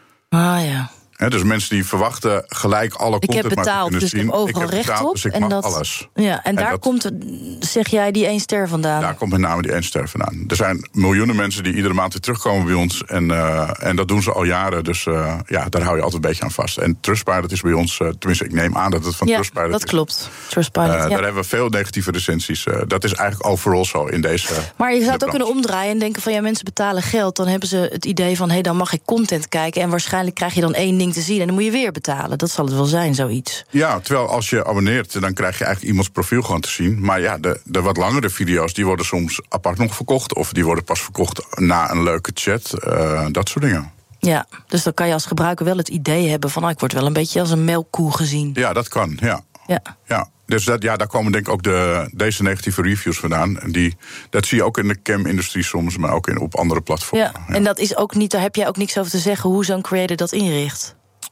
Ah ja. He, dus mensen die verwachten gelijk alle content ik heb betaald, maar te kunnen dus zien. Ik heb overal recht betaald, op. Dus ik en mag dat, alles. Ja, en, en daar dat, komt, zeg jij, die één ster vandaan? Daar komt met name die één ster vandaan. Er zijn miljoenen mensen die iedere maand weer terugkomen bij ons. En, uh, en dat doen ze al jaren. Dus uh, ja, daar hou je altijd een beetje aan vast. En Trustpilot is bij ons, uh, tenminste ik neem aan dat het van ja, Trustpilot dat is. klopt. Trustpilot, uh, ja. Daar hebben we veel negatieve recensies. Uh, dat is eigenlijk overal zo in deze. Maar je zou het ook kunnen omdraaien en denken van ja, mensen betalen geld. Dan hebben ze het idee van hé, hey, dan mag ik content kijken. En waarschijnlijk krijg je dan één ding te zien en dan moet je weer betalen. Dat zal het wel zijn, zoiets. Ja, terwijl als je abonneert, dan krijg je eigenlijk iemands profiel gewoon te zien. Maar ja, de, de wat langere video's, die worden soms apart nog verkocht. Of die worden pas verkocht na een leuke chat. Uh, dat soort dingen. Ja, dus dan kan je als gebruiker wel het idee hebben van, oh, ik word wel een beetje als een melkkoe gezien. Ja, dat kan, ja. Ja. ja. Dus dat, ja, daar komen denk ik ook de, deze negatieve reviews vandaan. En die, dat zie je ook in de cam-industrie soms, maar ook in, op andere platformen. Ja, ja, en dat is ook niet, daar heb jij ook niks over te zeggen hoe zo'n creator dat inricht.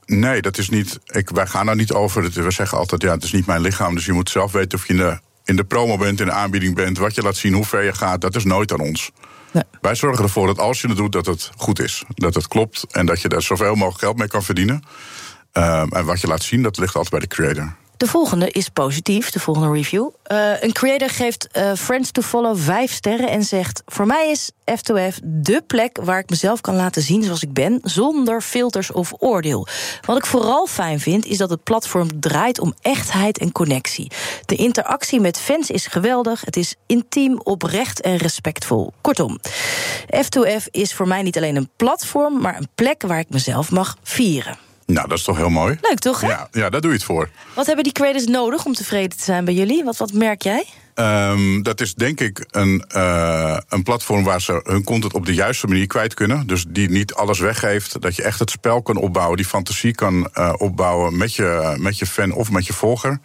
Nee, dat is niet. Ik, wij gaan daar niet over. Het, we zeggen altijd, ja, het is niet mijn lichaam. Dus je moet zelf weten of je in de, in de promo bent, in de aanbieding bent, wat je laat zien, hoe ver je gaat. Dat is nooit aan ons. Nee. Wij zorgen ervoor dat als je het doet, dat het goed is. Dat het klopt en dat je daar zoveel mogelijk geld mee kan verdienen. Um, en wat je laat zien, dat ligt altijd bij de creator. De volgende is positief, de volgende review. Uh, een creator geeft uh, Friends to Follow vijf sterren en zegt: voor mij is F twee F dé plek waar ik mezelf kan laten zien zoals ik ben, zonder filters of oordeel. Wat ik vooral fijn vind, is dat het platform draait om echtheid en connectie. De interactie met fans is geweldig, het is intiem, oprecht en respectvol. Kortom, F twee F is voor mij niet alleen een platform, maar een plek waar ik mezelf mag vieren. Nou, dat is toch heel mooi? Leuk, toch? Hè? Ja, ja, daar doe je het voor. Wat hebben die creators nodig om tevreden te zijn bij jullie? Wat, wat merk jij? Um, dat is denk ik een, uh, een platform waar ze hun content op de juiste manier kwijt kunnen. Dus die niet alles weggeeft. Dat je echt het spel kan opbouwen, die fantasie kan uh, opbouwen met je, met je fan of met je volger.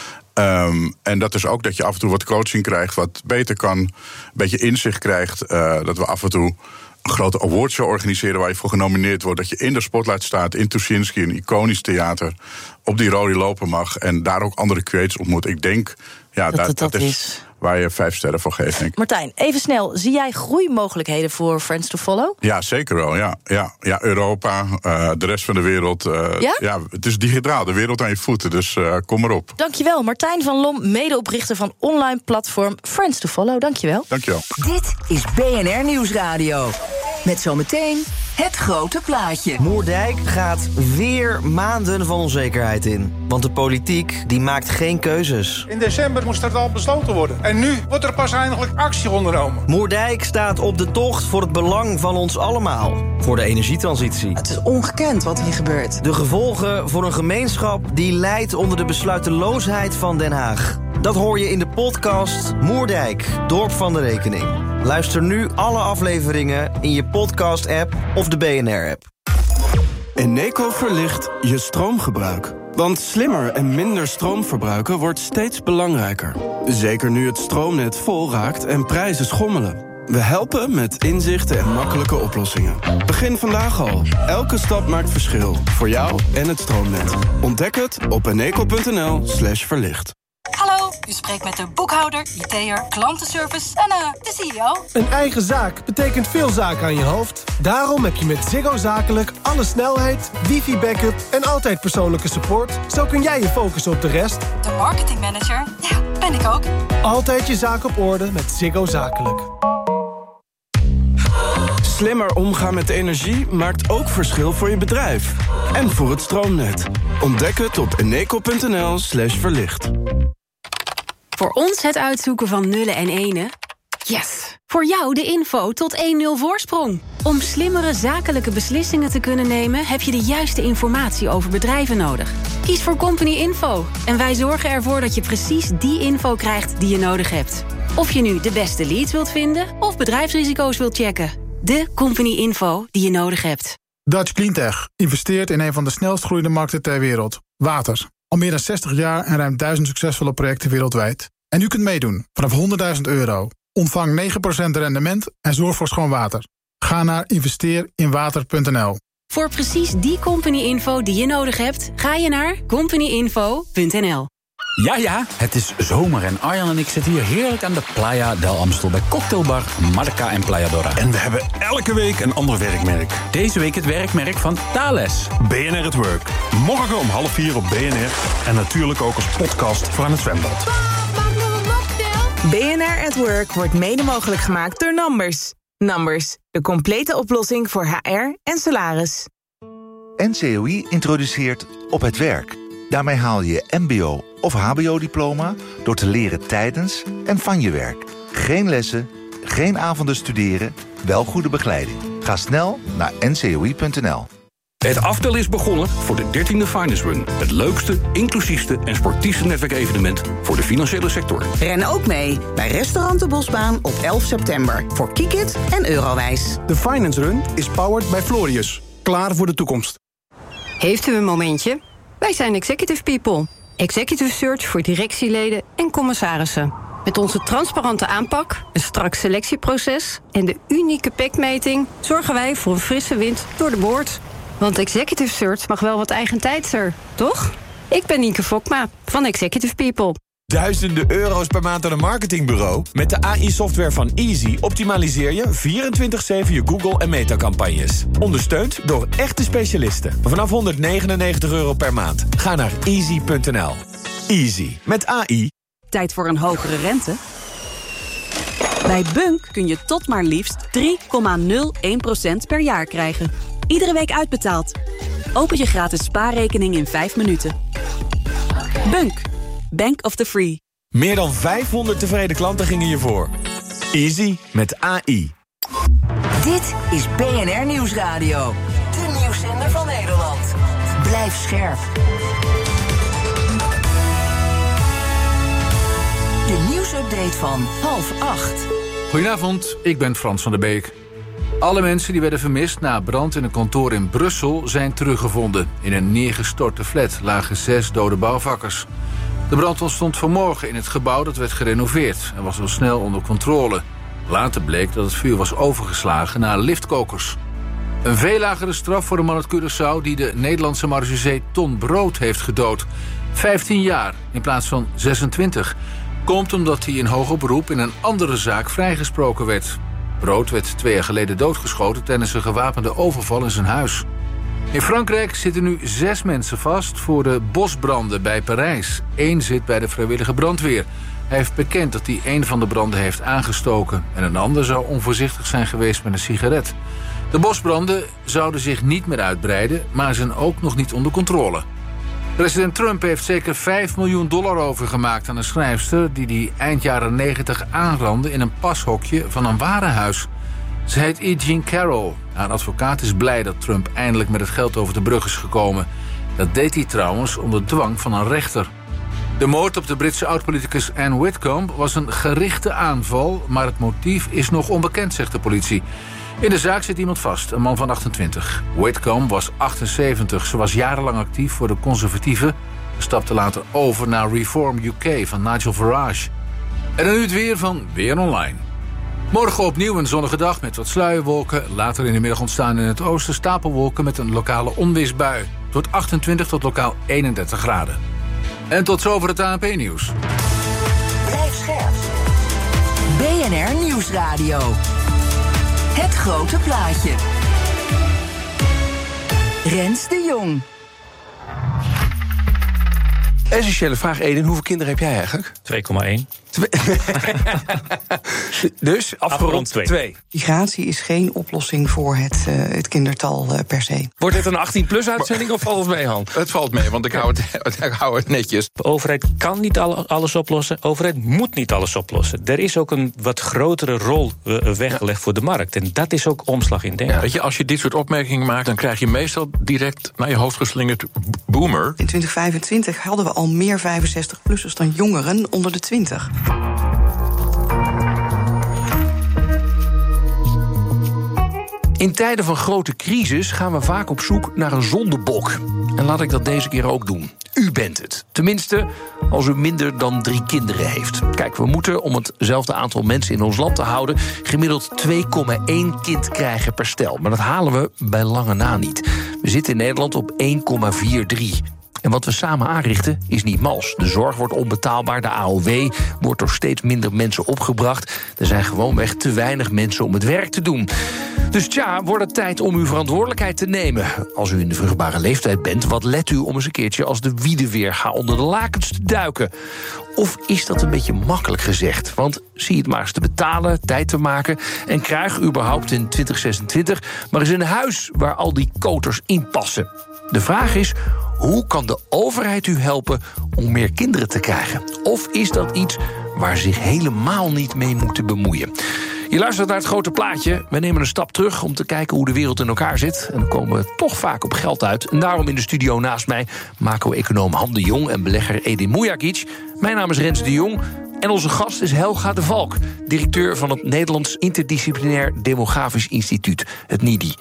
Um, en dat is ook dat je af en toe wat coaching krijgt, wat beter kan, een beetje inzicht krijgt. Uh, dat we af en toe een grote awardshow organiseren waar je voor genomineerd wordt. Dat je in de spotlight staat, in Tuschinski, een iconisch theater, op die rode lopen mag en daar ook andere creators ontmoet. Ik denk, ja, dat, dat, dat, dat is, is waar je vijf sterren voor geeft, denk ik. Martijn, even snel, zie jij groeimogelijkheden voor Friends to Follow? Ja, zeker wel, ja. Ja, ja Europa, uh, de rest van de wereld. Uh, ja? ja, het is digitaal, de wereld aan je voeten, dus uh, kom maar op. Dankjewel, Martijn van Lom, medeoprichter van online platform Friends to Follow. Dankjewel. Dankjewel. Dit is B N R Nieuwsradio. Met zometeen het grote plaatje. Moerdijk gaat weer maanden van onzekerheid in. Want de politiek die maakt geen keuzes. In december moest het al besloten worden. En nu wordt er pas eindelijk actie ondernomen. Moerdijk staat op de tocht voor het belang van ons allemaal. Voor de energietransitie. Het is ongekend wat hier gebeurt. De gevolgen voor een gemeenschap die lijdt onder de besluiteloosheid van Den Haag. Dat hoor je in de podcast Moerdijk, Dorp van de Rekening. Luister nu alle afleveringen in je podcast-app of de B N R-app. Eneco verlicht je stroomgebruik. Want slimmer en minder stroom verbruiken wordt steeds belangrijker. Zeker nu het stroomnet vol raakt en prijzen schommelen. We helpen met inzichten en makkelijke oplossingen. Begin vandaag al. Elke stap maakt verschil. Voor jou en het stroomnet. Ontdek het op eneco.nl slash verlicht. Hallo, u spreekt met de boekhouder, I T'er, klantenservice en uh, de C E O. Een eigen zaak betekent veel zaken aan je hoofd. Daarom heb je met Ziggo Zakelijk alle snelheid, wifi-backup en altijd persoonlijke support. Zo kun jij je focussen op de rest. De marketingmanager, ja, ben ik ook. Altijd je zaak op orde met Ziggo Zakelijk. Slimmer omgaan met energie maakt ook verschil voor je bedrijf. En voor het stroomnet. Ontdek het op eneco.nl slash verlicht. Voor ons het uitzoeken van nullen en enen? Yes! Voor jou de info tot één nul voorsprong. Om slimmere zakelijke beslissingen te kunnen nemen, heb je de juiste informatie over bedrijven nodig. Kies voor Company Info en wij zorgen ervoor dat je precies die info krijgt die je nodig hebt. Of je nu de beste leads wilt vinden of bedrijfsrisico's wilt checken. De Company Info die je nodig hebt. Dutch Cleantech investeert in een van de snelst groeiende markten ter wereld. Water. Al meer dan zestig jaar en ruim duizend succesvolle projecten wereldwijd. En u kunt meedoen vanaf honderdduizend euro. Ontvang negen procent rendement en zorg voor schoon water. Ga naar investeer in water punt n l. Voor precies die company info die je nodig hebt, ga je naar company info punt n l. Ja, ja, het is zomer en Arjan en ik zitten hier heerlijk aan de Playa del Amstel bij cocktailbar Marca en Playa Dora. En we hebben elke week een ander werkmerk. Deze week het werkmerk van Thales. B N R at Work. Morgen om half vier op B N R. En natuurlijk ook als podcast voor aan het zwembad. B N R at Work wordt mede mogelijk gemaakt door Numbers. Numbers, de complete oplossing voor H R en salaris. N C O I introduceert Op het Werk. Daarmee haal je M B O of H B O-diploma door te leren tijdens en van je werk. Geen lessen, geen avonden studeren, wel goede begeleiding. Ga snel naar n c o i punt n l. Het aftel is begonnen voor de dertiende Finance Run. Het leukste, inclusiefste en sportiefste netwerkevenement voor de financiële sector. Ren ook mee bij Restaurant de Bosbaan op elf september. Voor Kiekit en Eurowijs. De Finance Run is powered by Florius. Klaar voor de toekomst. Heeft u een momentje? Wij zijn Executive People. Executive Search voor directieleden en commissarissen. Met onze transparante aanpak, een strak selectieproces en de unieke pactmeting zorgen wij voor een frisse wind door de boord. Want Executive Search mag wel wat eigentijdser, toch? Ik ben Nienke Fokma van Executive People. Duizenden euro's per maand aan een marketingbureau? Met de A I-software van Easy optimaliseer je vierentwintig zeven je Google- en Meta-campagnes. Ondersteund door echte specialisten. Vanaf honderdnegenennegentig euro per maand. Ga naar easy punt n l. Easy. Met A I. Tijd voor een hogere rente? Bij Bunk kun je tot maar liefst drie komma nul één procent per jaar krijgen. Iedere week uitbetaald. Open je gratis spaarrekening in vijf minuten. Bunk. Bank of the Free. Meer dan vijfhonderd tevreden klanten gingen je voor. Easy met A I. Dit is B N R Nieuwsradio. De nieuwszender van Nederland. Blijf scherp. De nieuwsupdate van half acht. Goedenavond, ik ben Frans van der Beek. Alle mensen die werden vermist na brand in een kantoor in Brussel zijn teruggevonden. In een neergestorte flat lagen zes dode bouwvakkers. De brand ontstond vanmorgen in het gebouw dat werd gerenoveerd en was al snel onder controle. Later bleek dat het vuur was overgeslagen naar liftkokers. Een veel lagere straf voor de man uit Curaçao die de Nederlandse marechaussee Ton Brood heeft gedood. vijftien jaar in plaats van zesentwintig. Komt omdat hij in hoger beroep in een andere zaak vrijgesproken werd. Brood werd twee jaar geleden doodgeschoten tijdens een gewapende overval in zijn huis. In Frankrijk zitten nu zes mensen vast voor de bosbranden bij Parijs. Eén zit bij de vrijwillige brandweer. Hij heeft bekend dat hij een van de branden heeft aangestoken. En een ander zou onvoorzichtig zijn geweest met een sigaret. De bosbranden zouden zich niet meer uitbreiden, maar zijn ook nog niet onder controle. President Trump heeft zeker vijf miljoen dollar overgemaakt aan een schrijfster die die eind jaren negentig aanrandde in een pashokje van een warenhuis. Ze heet E. Jean Carroll. Haar advocaat is blij dat Trump eindelijk met het geld over de brug is gekomen. Dat deed hij trouwens onder dwang van een rechter. De moord op de Britse oud-politicus Anne Whitcomb was een gerichte aanval, maar het motief is nog onbekend, zegt de politie. In de zaak zit iemand vast, een man van achtentwintig. Whitcomb was achtenzeventig. Ze was jarenlang actief voor de conservatieven. Stapte later over naar Reform U K van Nigel Farage. En dan nu het weer van Weer Online. Morgen opnieuw een zonnige dag met wat sluierwolken. Later in de middag ontstaan in het oosten stapelwolken met een lokale onweersbui. Het wordt achtentwintig tot lokaal eenendertig graden. En tot zover het A N P-nieuws. Blijf scherp. B N R Nieuwsradio. Het grote plaatje. Rens de Jong. Essentiële vraag, Eden. Hoeveel kinderen heb jij eigenlijk? twee komma één. Dus afgerond twee. Migratie is geen oplossing voor het, uh, het kindertal uh, per se. Wordt het een achttien-plus uitzending of valt het mee, Han? Het valt mee, want ik hou het, ik hou het netjes. De overheid kan niet alles oplossen. De overheid moet niet alles oplossen. Er is ook een wat grotere rol weggelegd voor de markt. En dat is ook omslag in denken. Ja, weet je, als je dit soort opmerkingen maakt, dan krijg je meestal direct naar je hoofd geslingerd boomer. In twintig vijfentwintig hadden we al meer vijfenzestig-plussers dan jongeren onder de twintig. In tijden van grote crisis gaan we vaak op zoek naar een zondebok. En laat ik dat deze keer ook doen. U bent het. Tenminste, als u minder dan drie kinderen heeft. Kijk, we moeten, om hetzelfde aantal mensen in ons land te houden, gemiddeld twee komma één kind krijgen per stel. Maar dat halen we bij lange na niet. We zitten in Nederland op één komma drieënveertig. En wat we samen aanrichten is niet mals. De zorg wordt onbetaalbaar, de A O W wordt door steeds minder mensen opgebracht. Er zijn gewoonweg te weinig mensen om het werk te doen. Dus tja, wordt het tijd om uw verantwoordelijkheid te nemen. Als u in de vruchtbare leeftijd bent, wat let u om eens een keertje als de wiedeweer onder de lakens te duiken? Of is dat een beetje makkelijk gezegd? Want zie het maar eens te betalen, tijd te maken en krijg überhaupt in twintig zesentwintig maar eens een huis waar al die koters in passen. De vraag is, hoe kan de overheid u helpen om meer kinderen te krijgen? Of is dat iets waar ze zich helemaal niet mee moeten bemoeien? Je luistert naar het grote plaatje. We nemen een stap terug om te kijken hoe de wereld in elkaar zit. En dan komen we toch vaak op geld uit. En daarom in de studio naast mij macro-econoom Han de Jong en belegger Edin Mujagic. Mijn naam is Rens de Jong. En onze gast is Helga de Valk, directeur van het Nederlands Interdisciplinair Demografisch Instituut, het N I D I.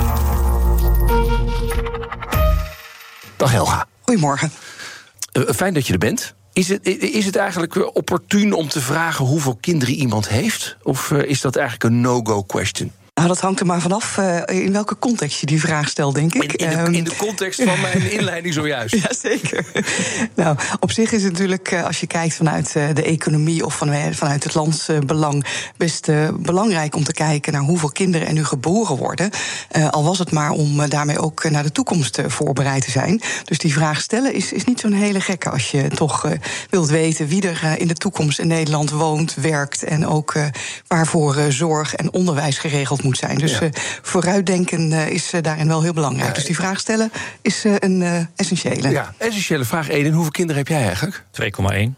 Dag Helga. Goedemorgen. Uh, fijn dat je er bent. Is het, is het eigenlijk opportun om te vragen hoeveel kinderen iemand heeft? Of uh, is dat eigenlijk een no-go question? Nou, dat hangt er maar vanaf uh, in welke context je die vraag stelt, denk ik. In, in, de, in de context van mijn inleiding zojuist. Ja, zeker. Nou, op zich is het natuurlijk, uh, als je kijkt vanuit uh, de economie of van, uh, vanuit het landsbelang, uh, best uh, belangrijk om te kijken naar hoeveel kinderen er nu geboren worden. Uh, al was het maar om uh, daarmee ook uh, naar de toekomst uh, voorbereid te zijn. Dus die vraag stellen is, is niet zo'n hele gekke als je toch uh, wilt weten wie er uh, in de toekomst in Nederland woont, werkt en ook uh, waarvoor uh, zorg en onderwijs geregeld moet zijn. Dus ja. uh, vooruitdenken uh, is uh, daarin wel heel belangrijk. Ja, dus die vraag stellen is uh, een uh, essentiële. Ja, essentiële vraag. Eden, hoeveel kinderen heb jij eigenlijk? twee komma één.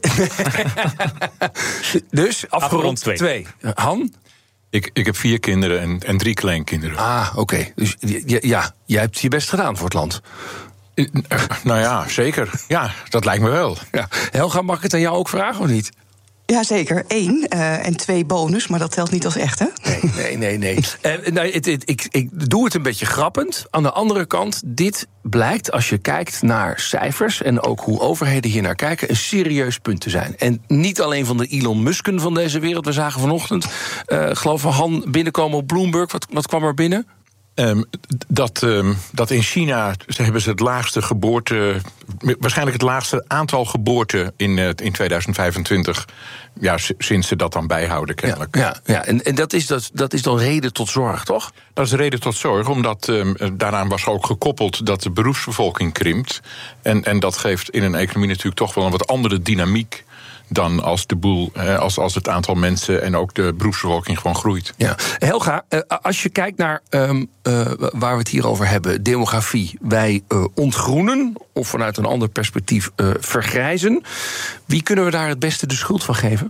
Dus afgerond twee. Han? Ik, ik heb vier kinderen en, en drie kleinkinderen. Ah, oké. Okay. Dus ja, ja, jij hebt je best gedaan voor het land. Uh, nou ja, zeker. Ja, dat lijkt me wel. Ja. Helga, mag ik het aan jou ook vragen of niet? Jazeker, één uh, en twee bonus, maar dat telt niet als echt, hè? Nee, nee, nee. nee. uh, nou, het, het, ik, ik doe het een beetje grappend. Aan de andere kant, dit blijkt, als je kijkt naar cijfers en ook hoe overheden hier naar kijken, een serieus punt te zijn. En niet alleen van de Elon Musken van deze wereld. We zagen vanochtend, uh, geloof ik, Han binnenkomen op Bloomberg. Wat, wat kwam er binnen? Um, dat, um, dat in China hebben ze het laagste geboorte, waarschijnlijk het laagste aantal geboorten in, uh, in tweeduizend vijfentwintig. Ja, sinds ze dat dan bijhouden, kennelijk. Ja, ja, ja. En, en dat, is, dat, dat is dan reden tot zorg, toch? Dat is reden tot zorg, omdat um, daaraan was ook gekoppeld dat de beroepsbevolking krimpt. En, en dat geeft in een economie natuurlijk toch wel een wat andere dynamiek dan als de boel, als, als het aantal mensen en ook de beroepsbevolking gewoon groeit. Ja. Helga, als je kijkt naar um, uh, waar we het hier over hebben, demografie, wij uh, ontgroenen of vanuit een ander perspectief uh, vergrijzen. Wie kunnen we daar het beste de schuld van geven?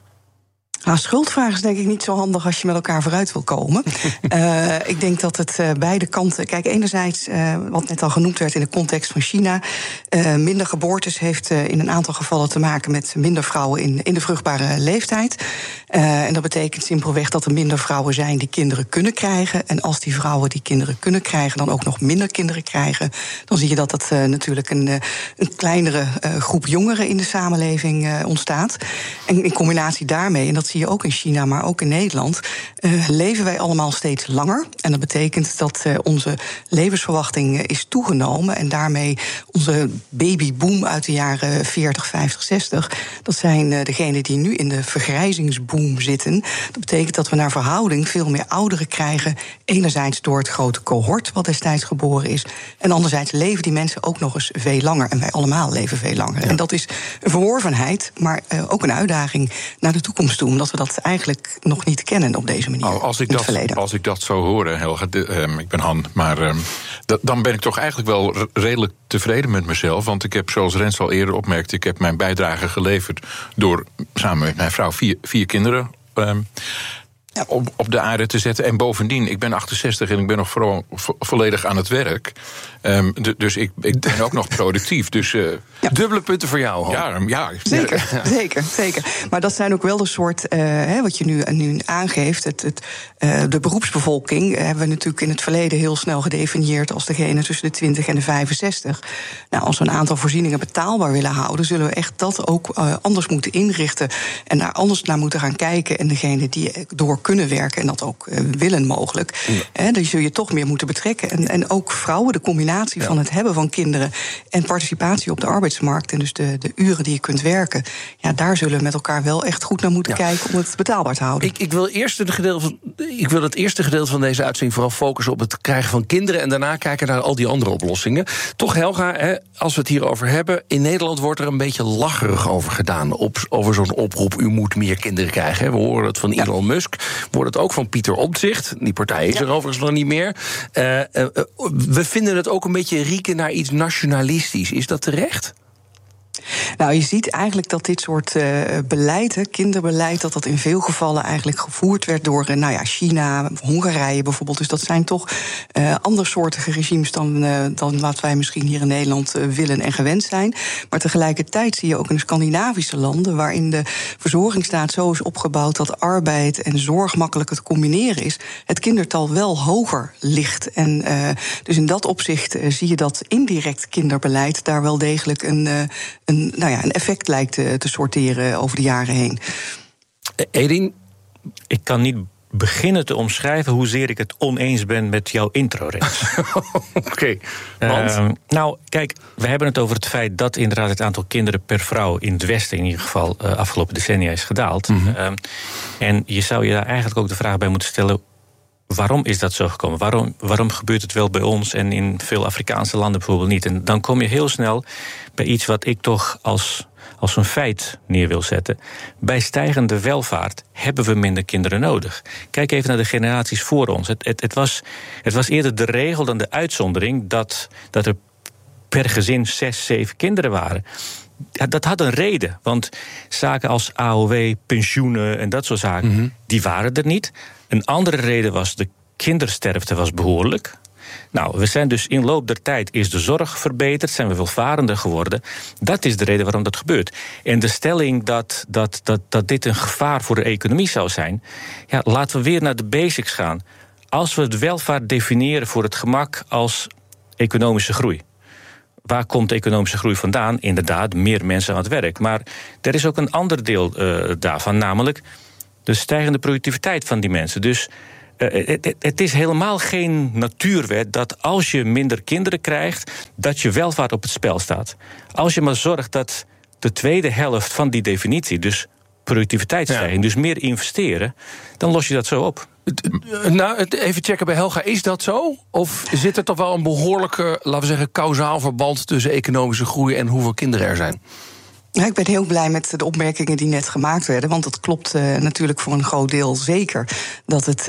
Nou, schuldvraag is denk ik niet zo handig als je met elkaar vooruit wil komen. uh, ik denk dat het uh, beide kanten. Kijk, enerzijds, uh, wat net al genoemd werd in de context van China, Uh, minder geboortes heeft uh, in een aantal gevallen te maken met minder vrouwen in, in de vruchtbare leeftijd. Uh, en dat betekent simpelweg dat er minder vrouwen zijn die kinderen kunnen krijgen. En als die vrouwen die kinderen kunnen krijgen, dan ook nog minder kinderen krijgen, dan zie je dat dat uh, natuurlijk een, uh, een kleinere uh, groep jongeren in de samenleving uh, ontstaat. En in combinatie daarmee, en dat zie je ook in China, maar ook in Nederland, uh, leven wij allemaal steeds langer. En dat betekent dat uh, onze levensverwachting uh, is toegenomen en daarmee onze babyboom uit de jaren veertig, vijftig, zestig... dat zijn uh, degenen die nu in de vergrijzingsboom zitten. Dat betekent dat we naar verhouding veel meer ouderen krijgen. Enerzijds door het grote cohort wat destijds geboren is, en anderzijds leven die mensen ook nog eens veel langer. En wij allemaal leven veel langer. Ja. En dat is een verworvenheid, maar uh, ook een uitdaging naar de toekomst toe, omdat we dat eigenlijk nog niet kennen op deze manier. Oh, als, ik dat, als ik dat zou horen, Helga, de, um, ik ben Han, maar um, d- dan ben ik toch eigenlijk wel r- redelijk tevreden met mezelf. Want ik heb, zoals Rens al eerder opmerkte, ik heb mijn bijdrage geleverd door samen met mijn vrouw vier, vier kinderen um, ja. op, op de aarde te zetten. En bovendien, ik ben achtenzestig en ik ben nog vo- vo- volledig aan het werk. Um, d- dus ik, ik ben ook nog productief. Dus uh, ja. Dubbele punten voor jou, hoor. Ja, ja. Zeker, ja. zeker, zeker. Maar dat zijn ook wel de soort, uh, hè, wat je nu, nu aangeeft. Het, het, uh, de beroepsbevolking hebben we natuurlijk in het verleden heel snel gedefinieerd als degene tussen de twintig en de vijfenzestig. Nou, als we een aantal voorzieningen betaalbaar willen houden, zullen we echt dat ook uh, anders moeten inrichten en daar anders naar moeten gaan kijken. En degene die door kunnen werken en dat ook uh, willen mogelijk, ja. hè, die zul je toch meer moeten betrekken. En, en ook vrouwen, de combinatie ja. van het hebben van kinderen en participatie op de arbeidsmarkt en dus de, de uren die je kunt werken, ja, daar zullen we met elkaar wel echt goed naar moeten ja. kijken om het betaalbaar te houden. Ik, ik, wil eerst het gedeelte van, ik wil het eerste gedeelte van deze uitzending vooral focussen op het krijgen van kinderen en daarna kijken naar al die andere oplossingen. Toch, Helga, hè, als we het hierover hebben, in Nederland wordt er een beetje lacherig over gedaan, op, over zo'n oproep, u moet meer kinderen krijgen. Hè. We horen het van ja. Elon Musk, we horen het ook van Pieter Omtzigt, die partij is ja. er overigens nog niet meer. Uh, uh, we vinden het ook een beetje rieken naar iets nationalistisch. Is dat terecht? Nou, je ziet eigenlijk dat dit soort uh, beleid, hè, kinderbeleid, dat dat in veel gevallen eigenlijk gevoerd werd door uh, nou ja, China, Hongarije bijvoorbeeld. Dus dat zijn toch uh, andersoortige regimes dan, uh, dan wat wij misschien hier in Nederland uh, willen en gewend zijn. Maar tegelijkertijd zie je ook in de Scandinavische landen, waarin de verzorgingsstaat zo is opgebouwd dat arbeid en zorg makkelijker te combineren is, het kindertal wel hoger ligt. En uh, dus in dat opzicht uh, zie je dat indirect kinderbeleid daar wel degelijk een, uh, een, nou ja, een effect lijkt te, te sorteren over de jaren heen. Edin? Ik kan niet beginnen te omschrijven hoezeer ik het oneens ben met jouw intro-reeks. Oké, okay, want? Uh, nou, kijk, we hebben het over het feit dat inderdaad het aantal kinderen per vrouw in het Westen in ieder geval uh, afgelopen decennia is gedaald. Mm-hmm. Uh, en je zou je daar eigenlijk ook de vraag bij moeten stellen: waarom is dat zo gekomen? Waarom, waarom gebeurt het wel bij ons en in veel Afrikaanse landen bijvoorbeeld niet? En dan kom je heel snel bij iets wat ik toch als, als een feit neer wil zetten. Bij stijgende welvaart hebben we minder kinderen nodig. Kijk even naar de generaties voor ons. Het, het, het, was, het was eerder de regel dan de uitzondering dat, dat er per gezin zes, zeven kinderen waren. Ja, dat had een reden, want zaken als A O W, pensioenen en dat soort zaken, mm-hmm. die waren er niet. Een andere reden was de kindersterfte was behoorlijk. Nou, we zijn dus in loop der tijd is de zorg verbeterd, zijn we welvarender geworden. Dat is de reden waarom dat gebeurt. En de stelling dat, dat, dat, dat dit een gevaar voor de economie zou zijn, ja, laten we weer naar de basics gaan. Als we het welvaart definiëren voor het gemak als economische groei. Waar komt de economische groei vandaan? Inderdaad, meer mensen aan het werk. Maar er is ook een ander deel uh, daarvan, namelijk de stijgende productiviteit van die mensen. Dus uh, het, het is helemaal geen natuurwet dat als je minder kinderen krijgt, dat je welvaart op het spel staat. Als je maar zorgt dat de tweede helft van die definitie, dus productiviteitsstijging, ja. dus meer investeren, dan los je dat zo op. Nou, even checken bij Helga, is dat zo? Of zit er toch wel een behoorlijke, laten we zeggen, kausaal verband tussen economische groei en hoeveel kinderen er zijn? Ja, ik ben heel blij met de opmerkingen die net gemaakt werden. Want het klopt uh, natuurlijk voor een groot deel zeker. Dat het uh,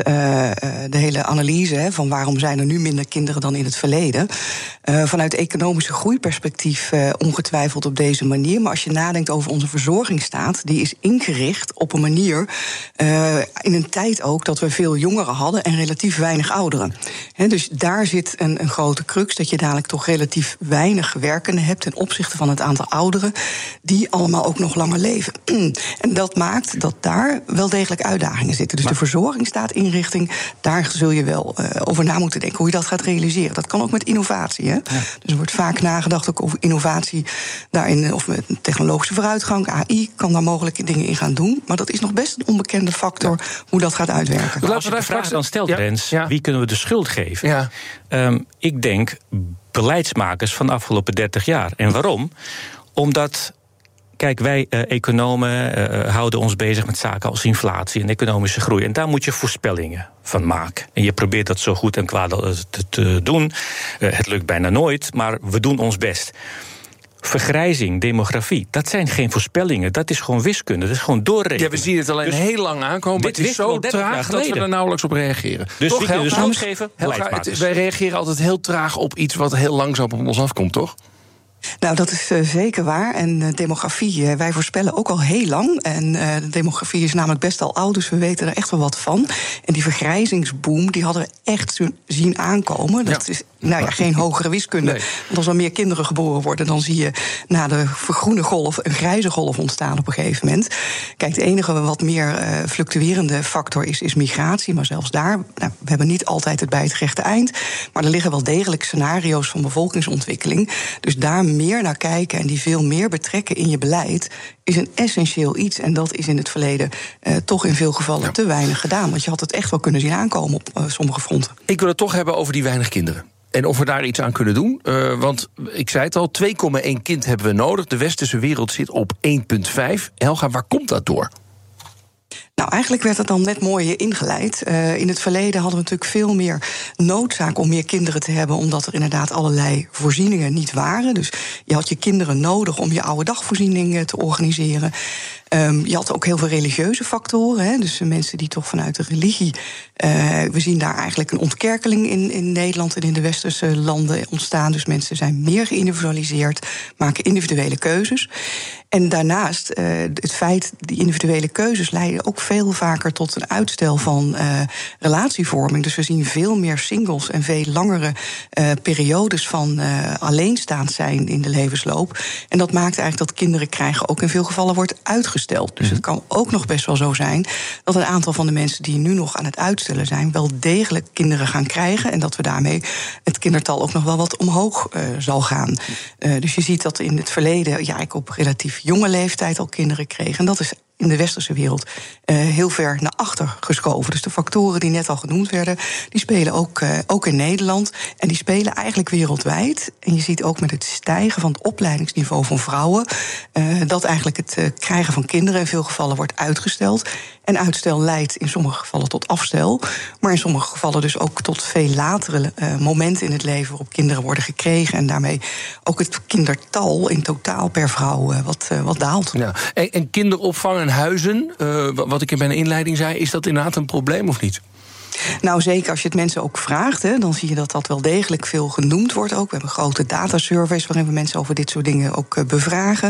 de hele analyse hè, van waarom zijn er nu minder kinderen dan in het verleden. Uh, vanuit economische groeiperspectief uh, ongetwijfeld op deze manier. Maar als je nadenkt over onze verzorgingsstaat, die is ingericht op een manier uh, in een tijd ook dat we veel jongeren hadden en relatief weinig ouderen. He, dus daar zit een, een grote crux, dat je dadelijk toch relatief weinig werkenden hebt ten opzichte van het aantal ouderen die die allemaal ook nog langer leven. En dat maakt dat daar wel degelijk uitdagingen zitten. Dus maar de verzorgingsstaatinrichting, daar zul je wel uh, over na moeten denken hoe je dat gaat realiseren. Dat kan ook met innovatie. Hè? Ja. Dus er wordt vaak nagedacht ook over innovatie daarin, of met technologische vooruitgang, A I kan daar mogelijke dingen in gaan doen. Maar dat is nog best een onbekende factor ja. hoe dat gaat uitwerken. Maar als je de vraag dan stelt, Rens, ja. ja. wie kunnen we de schuld geven? Ja. Um, ik denk beleidsmakers van de afgelopen dertig jaar. En waarom? Omdat, kijk, wij uh, economen uh, houden ons bezig met zaken als inflatie en economische groei. En daar moet je voorspellingen van maken. En je probeert dat zo goed en kwaad te, te doen. Uh, het lukt bijna nooit, maar we doen ons best. Vergrijzing, demografie, dat zijn geen voorspellingen. Dat is gewoon wiskunde, dat is gewoon doorrekenen. Ja, we zien het alleen dus heel lang aankomen, maar het is zo traag dat we er nauwelijks op reageren. Dus toch, wie kunnen de schuld geven? Helga, het, wij reageren altijd heel traag op iets wat heel langzaam op ons afkomt, toch? Nou, dat is uh, zeker waar. En uh, demografie, uh, wij voorspellen ook al heel lang. En uh, de demografie is namelijk best al oud, dus we weten er echt wel wat van. En die vergrijzingsboom, die hadden we echt zien aankomen. Dat ja. is nou ja, geen hogere wiskunde. Nee. Want als er meer kinderen geboren worden, dan zie je na de groene golf een grijze golf ontstaan op een gegeven moment. Kijk, de enige wat meer uh, fluctuerende factor is, is migratie. Maar zelfs daar, nou, we hebben niet altijd het bij het rechte eind. Maar er liggen wel degelijk scenario's van bevolkingsontwikkeling. Dus daar meer naar kijken en die veel meer betrekken in je beleid is een essentieel iets. En dat is in het verleden uh, toch in veel gevallen ja. te weinig gedaan. Want je had het echt wel kunnen zien aankomen op uh, sommige fronten. Ik wil het toch hebben over die weinig kinderen. En of we daar iets aan kunnen doen. Uh, want ik zei het al, twee komma één kind hebben we nodig. De westerse wereld zit op één komma vijf. Helga, waar komt dat door? Nou, eigenlijk werd het dan net mooi ingeleid. Uh, in het verleden hadden we natuurlijk veel meer noodzaak om meer kinderen te hebben, omdat er inderdaad allerlei voorzieningen niet waren. Dus je had je kinderen nodig om je oude dagvoorziening te organiseren. Um, je had ook heel veel religieuze factoren. Hè, dus mensen die toch vanuit de religie. Uh, we zien daar eigenlijk een ontkerkeling in, in Nederland en in de westerse landen ontstaan. Dus mensen zijn meer geïndividualiseerd, maken individuele keuzes. En daarnaast, uh, het feit, die individuele keuzes leiden ook veel vaker tot een uitstel van uh, relatievorming. Dus we zien veel meer singles en veel langere uh, periodes van uh, alleenstaand zijn in de levensloop. En dat maakt eigenlijk dat kinderen krijgen ook in veel gevallen wordt uitgesteld. Dus het kan ook nog best wel zo zijn dat een aantal van de mensen die nu nog aan het uitstellen zijn, wel degelijk kinderen gaan krijgen. En dat we daarmee het kindertal ook nog wel wat omhoog uh, zal gaan. Uh, dus je ziet dat in het verleden, ja, ik op relatief jonge leeftijd al kinderen kreeg. En dat is in de westerse wereld uh, heel ver naar achter geschoven. Dus de factoren die net al genoemd werden, die spelen ook, uh, ook in Nederland. En die spelen eigenlijk wereldwijd. En je ziet ook met het stijgen van het opleidingsniveau van vrouwen uh, dat eigenlijk het uh, krijgen van kinderen in veel gevallen wordt uitgesteld. En uitstel leidt in sommige gevallen tot afstel, maar in sommige gevallen dus ook tot veel latere uh, momenten in het leven waarop kinderen worden gekregen. En daarmee ook het kindertal in totaal per vrouw uh, wat, uh, wat daalt. Ja. En, en kinderopvang en huizen, uh, wat ik in mijn inleiding zei, is dat inderdaad een probleem of niet? Nou, zeker als je het mensen ook vraagt, hè, dan zie je dat dat wel degelijk veel genoemd wordt ook. We hebben grote datasurveys waarin we mensen over dit soort dingen ook uh, bevragen.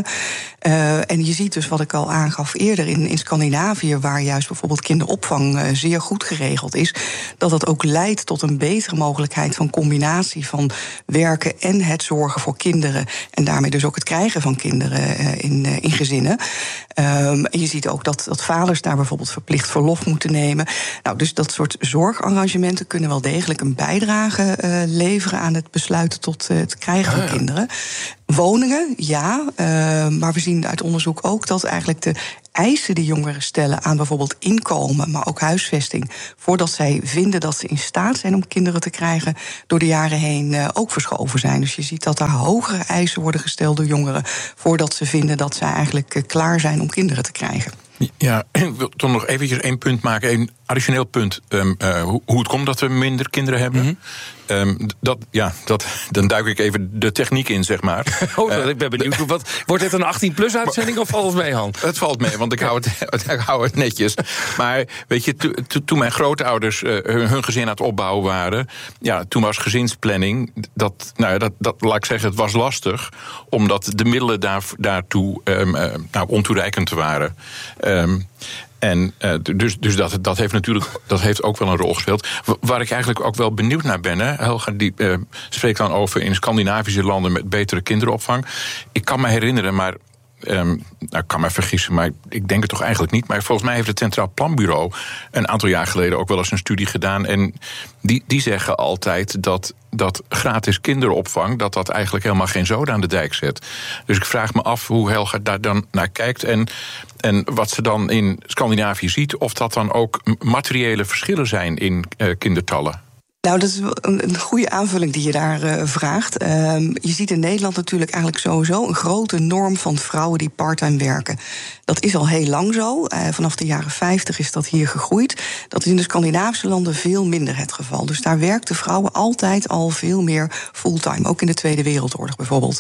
Uh, en je ziet dus wat ik al aangaf eerder in, in Scandinavië, waar juist bijvoorbeeld kinderopvang uh, zeer goed geregeld is, dat dat ook leidt tot een betere mogelijkheid van combinatie van werken en het zorgen voor kinderen. En daarmee dus ook het krijgen van kinderen uh, in, uh, in gezinnen. Um, en je ziet ook dat, dat vaders daar bijvoorbeeld verplicht verlof moeten nemen. Nou, dus dat soort zorgarrangementen kunnen wel degelijk een bijdrage uh, leveren aan het besluiten tot uh, het krijgen van ah, ja. kinderen. Woningen, ja, uh, maar we zien uit onderzoek ook dat eigenlijk de eisen die jongeren stellen aan bijvoorbeeld inkomen, maar ook huisvesting, voordat zij vinden dat ze in staat zijn om kinderen te krijgen, door de jaren heen uh, ook verschoven zijn. Dus je ziet dat er hogere eisen worden gesteld door jongeren voordat ze vinden dat zij eigenlijk uh, klaar zijn om kinderen te krijgen. Ja, ik wil toch nog eventjes één punt maken, één additioneel punt. Um, uh, hoe, hoe het komt dat we minder kinderen hebben. Mm-hmm. Um, dat, ja, dat, dan duik ik even de techniek in, zeg maar. Oh, uh, ik ben benieuwd. Wat, wordt het een achttien-plus-uitzending of valt het mee, Han? Het valt mee, want ik hou het, ik hou het netjes. Maar weet je, to, to, toen mijn grootouders uh, hun, hun gezin aan het opbouwen waren, ja, toen was gezinsplanning, dat, nou ja, dat, dat, laat ik zeggen, het was lastig, omdat de middelen daar, daartoe um, uh, nou, ontoereikend waren. Um, En uh, dus, dus dat, dat heeft natuurlijk dat heeft ook wel een rol gespeeld. Waar ik eigenlijk ook wel benieuwd naar ben, hè, Helga die uh, spreekt dan over in Scandinavische landen met betere kinderopvang. Ik kan me herinneren, maar Um, nou, ik kan me vergissen, maar ik denk het toch eigenlijk niet. Maar volgens mij heeft het Centraal Planbureau een aantal jaar geleden ook wel eens een studie gedaan. En die, die zeggen altijd dat, dat gratis kinderopvang, dat dat eigenlijk helemaal geen zoden aan de dijk zet. Dus ik vraag me af hoe Helga daar dan naar kijkt. En, en wat ze dan in Scandinavië ziet, of dat dan ook materiële verschillen zijn in uh, kindertallen. Nou, dat is een, een goede aanvulling die je daar uh, vraagt. Uh, je ziet in Nederland natuurlijk eigenlijk sowieso een grote norm van vrouwen die parttime werken. Dat is al heel lang zo. Uh, vanaf de jaren vijftig is dat hier gegroeid. Dat is in de Scandinavische landen veel minder het geval. Dus daar werkten vrouwen altijd al veel meer fulltime. Ook in de Tweede Wereldoorlog bijvoorbeeld.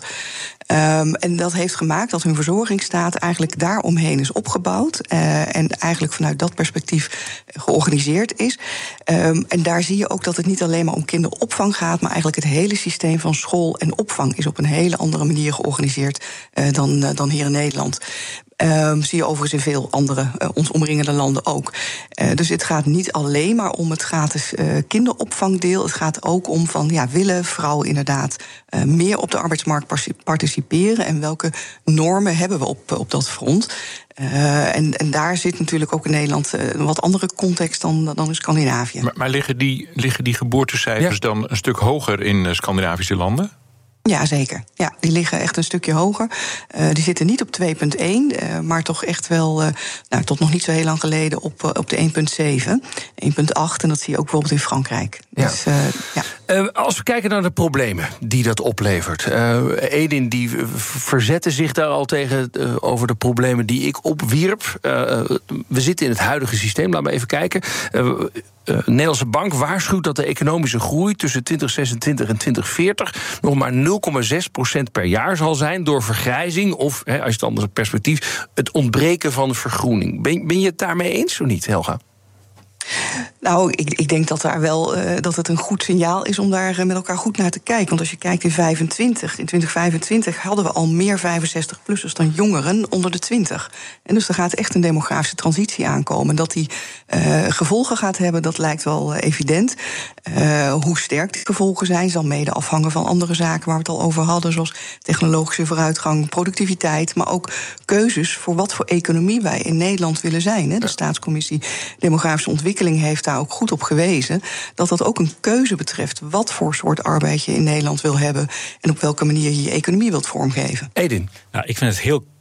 Um, en dat heeft gemaakt dat hun verzorgingsstaat eigenlijk daaromheen is opgebouwd. Uh, en eigenlijk vanuit dat perspectief georganiseerd is. Um, en daar zie je ook dat het niet alleen maar om kinderopvang gaat, maar eigenlijk het hele systeem van school en opvang is op een hele andere manier georganiseerd uh, dan, uh, dan hier in Nederland. Um, zie je overigens in veel andere uh, ons omringende landen ook. Uh, dus het gaat niet alleen maar om het gratis uh, kinderopvangdeel. Het gaat ook om van, ja, willen vrouwen inderdaad uh, meer op de arbeidsmarkt participeren en welke normen hebben we op, op dat front. Uh, en, en daar zit natuurlijk ook in Nederland uh, een wat andere context dan, dan in Scandinavië. Maar, maar liggen, die, liggen die geboortecijfers ja. dan een stuk hoger in uh, Scandinavische landen? Ja, zeker. Ja, die liggen echt een stukje hoger. Uh, die zitten niet op twee komma één, uh, maar toch echt wel, uh, nou, tot nog niet zo heel lang geleden op, uh, op de één komma zeven, één komma acht. En dat zie je ook bijvoorbeeld in Frankrijk. Ja. Dus, uh, ja. Uh, als we kijken naar de problemen die dat oplevert. Uh, Edin die verzette zich daar al tegen uh, over de problemen die ik opwierp. Uh, we zitten in het huidige systeem, laten we even kijken. Uh, De uh, Nederlandse Bank waarschuwt dat de economische groei tussen twintig zesentwintig en twintig veertig nog maar nul komma zes procent per jaar zal zijn door vergrijzing of, he, als je het andere perspectief, het ontbreken van vergroening. Ben, ben je het daarmee eens of niet, Helga? Nou, ik, ik denk dat, daar wel, uh, dat het een goed signaal is om daar uh, met elkaar goed naar te kijken. Want als je kijkt in vijfentwintig, in twintig vijfentwintig hadden we al meer vijfenzestig-plussers dan jongeren onder de twintig. En dus er gaat echt een demografische transitie aankomen. Dat die uh, gevolgen gaat hebben, dat lijkt wel uh, evident. Uh, hoe sterk die gevolgen zijn, zal mede afhangen van andere zaken waar we het al over hadden, zoals technologische vooruitgang, productiviteit, maar ook keuzes voor wat voor economie wij in Nederland willen zijn. Hè. De Staatscommissie Demografische Ontwikkeling heeft daar ook goed op gewezen dat dat ook een keuze betreft wat voor soort arbeid je in Nederland wil hebben en op welke manier je je economie wilt vormgeven. Edin. Nou, ik vind het heel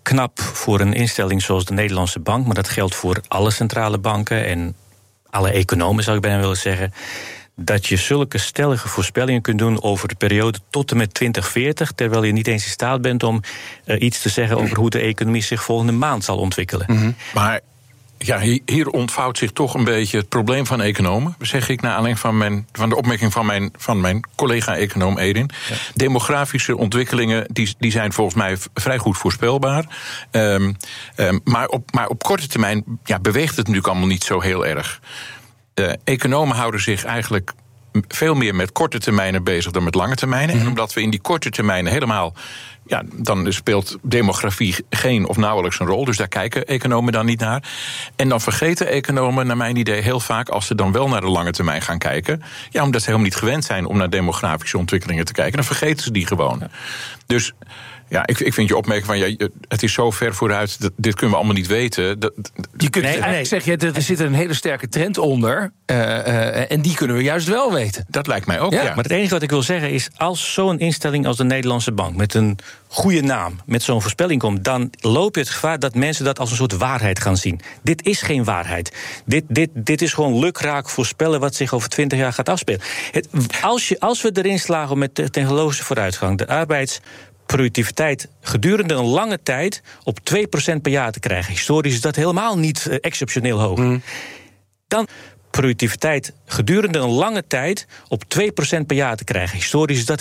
knap voor een instelling zoals de Nederlandse Bank, maar dat geldt voor alle centrale banken en alle economen, zou ik bijna willen zeggen, dat je zulke stellige voorspellingen kunt doen over de periode tot en met twintig veertig... terwijl je niet eens in staat bent om uh, iets te zeggen over hoe de economie zich volgende maand zal ontwikkelen. Mm-hmm. Maar ja, hier ontvouwt zich toch een beetje het probleem van economen, zeg ik naar aanleiding van, mijn, van de opmerking van mijn, van mijn collega-econoom Edin. Ja. Demografische ontwikkelingen die, die zijn volgens mij vrij goed voorspelbaar. Um, um, maar, op, maar op korte termijn ja, beweegt het natuurlijk allemaal niet zo heel erg. De economen houden zich eigenlijk veel meer met korte termijnen bezig dan met lange termijnen. Mm-hmm. En omdat we in die korte termijnen helemaal, ja, dan speelt demografie geen of nauwelijks een rol. Dus daar kijken economen dan niet naar. En dan vergeten economen, naar mijn idee, heel vaak, als ze dan wel naar de lange termijn gaan kijken, ja, omdat ze helemaal niet gewend zijn om naar demografische ontwikkelingen te kijken, dan vergeten ze die gewoon. Ja. Dus ja, ik, ik vind je opmerking van, ja, het is zo ver vooruit, dat, dit kunnen we allemaal niet weten. Dat, je kunt, nee, eigenlijk zeg je, er zit een hele sterke trend onder, uh, uh, en die kunnen we juist wel weten. Dat lijkt mij ook, ja. ja. Maar het enige wat ik wil zeggen is, als zo'n instelling als de Nederlandse Bank met een goede naam, met zo'n voorspelling komt, dan loop je het gevaar dat mensen dat als een soort waarheid gaan zien. Dit is geen waarheid. Dit, dit, dit is gewoon lukraak voorspellen wat zich over twintig jaar gaat afspelen. Het, als, je, als we erin slagen met de technologische vooruitgang, de arbeids productiviteit gedurende een lange tijd op twee procent per jaar te krijgen. Historisch is dat helemaal niet uh, exceptioneel hoog. Mm. Dan productiviteit gedurende een lange tijd op twee procent per jaar te krijgen. Historisch is dat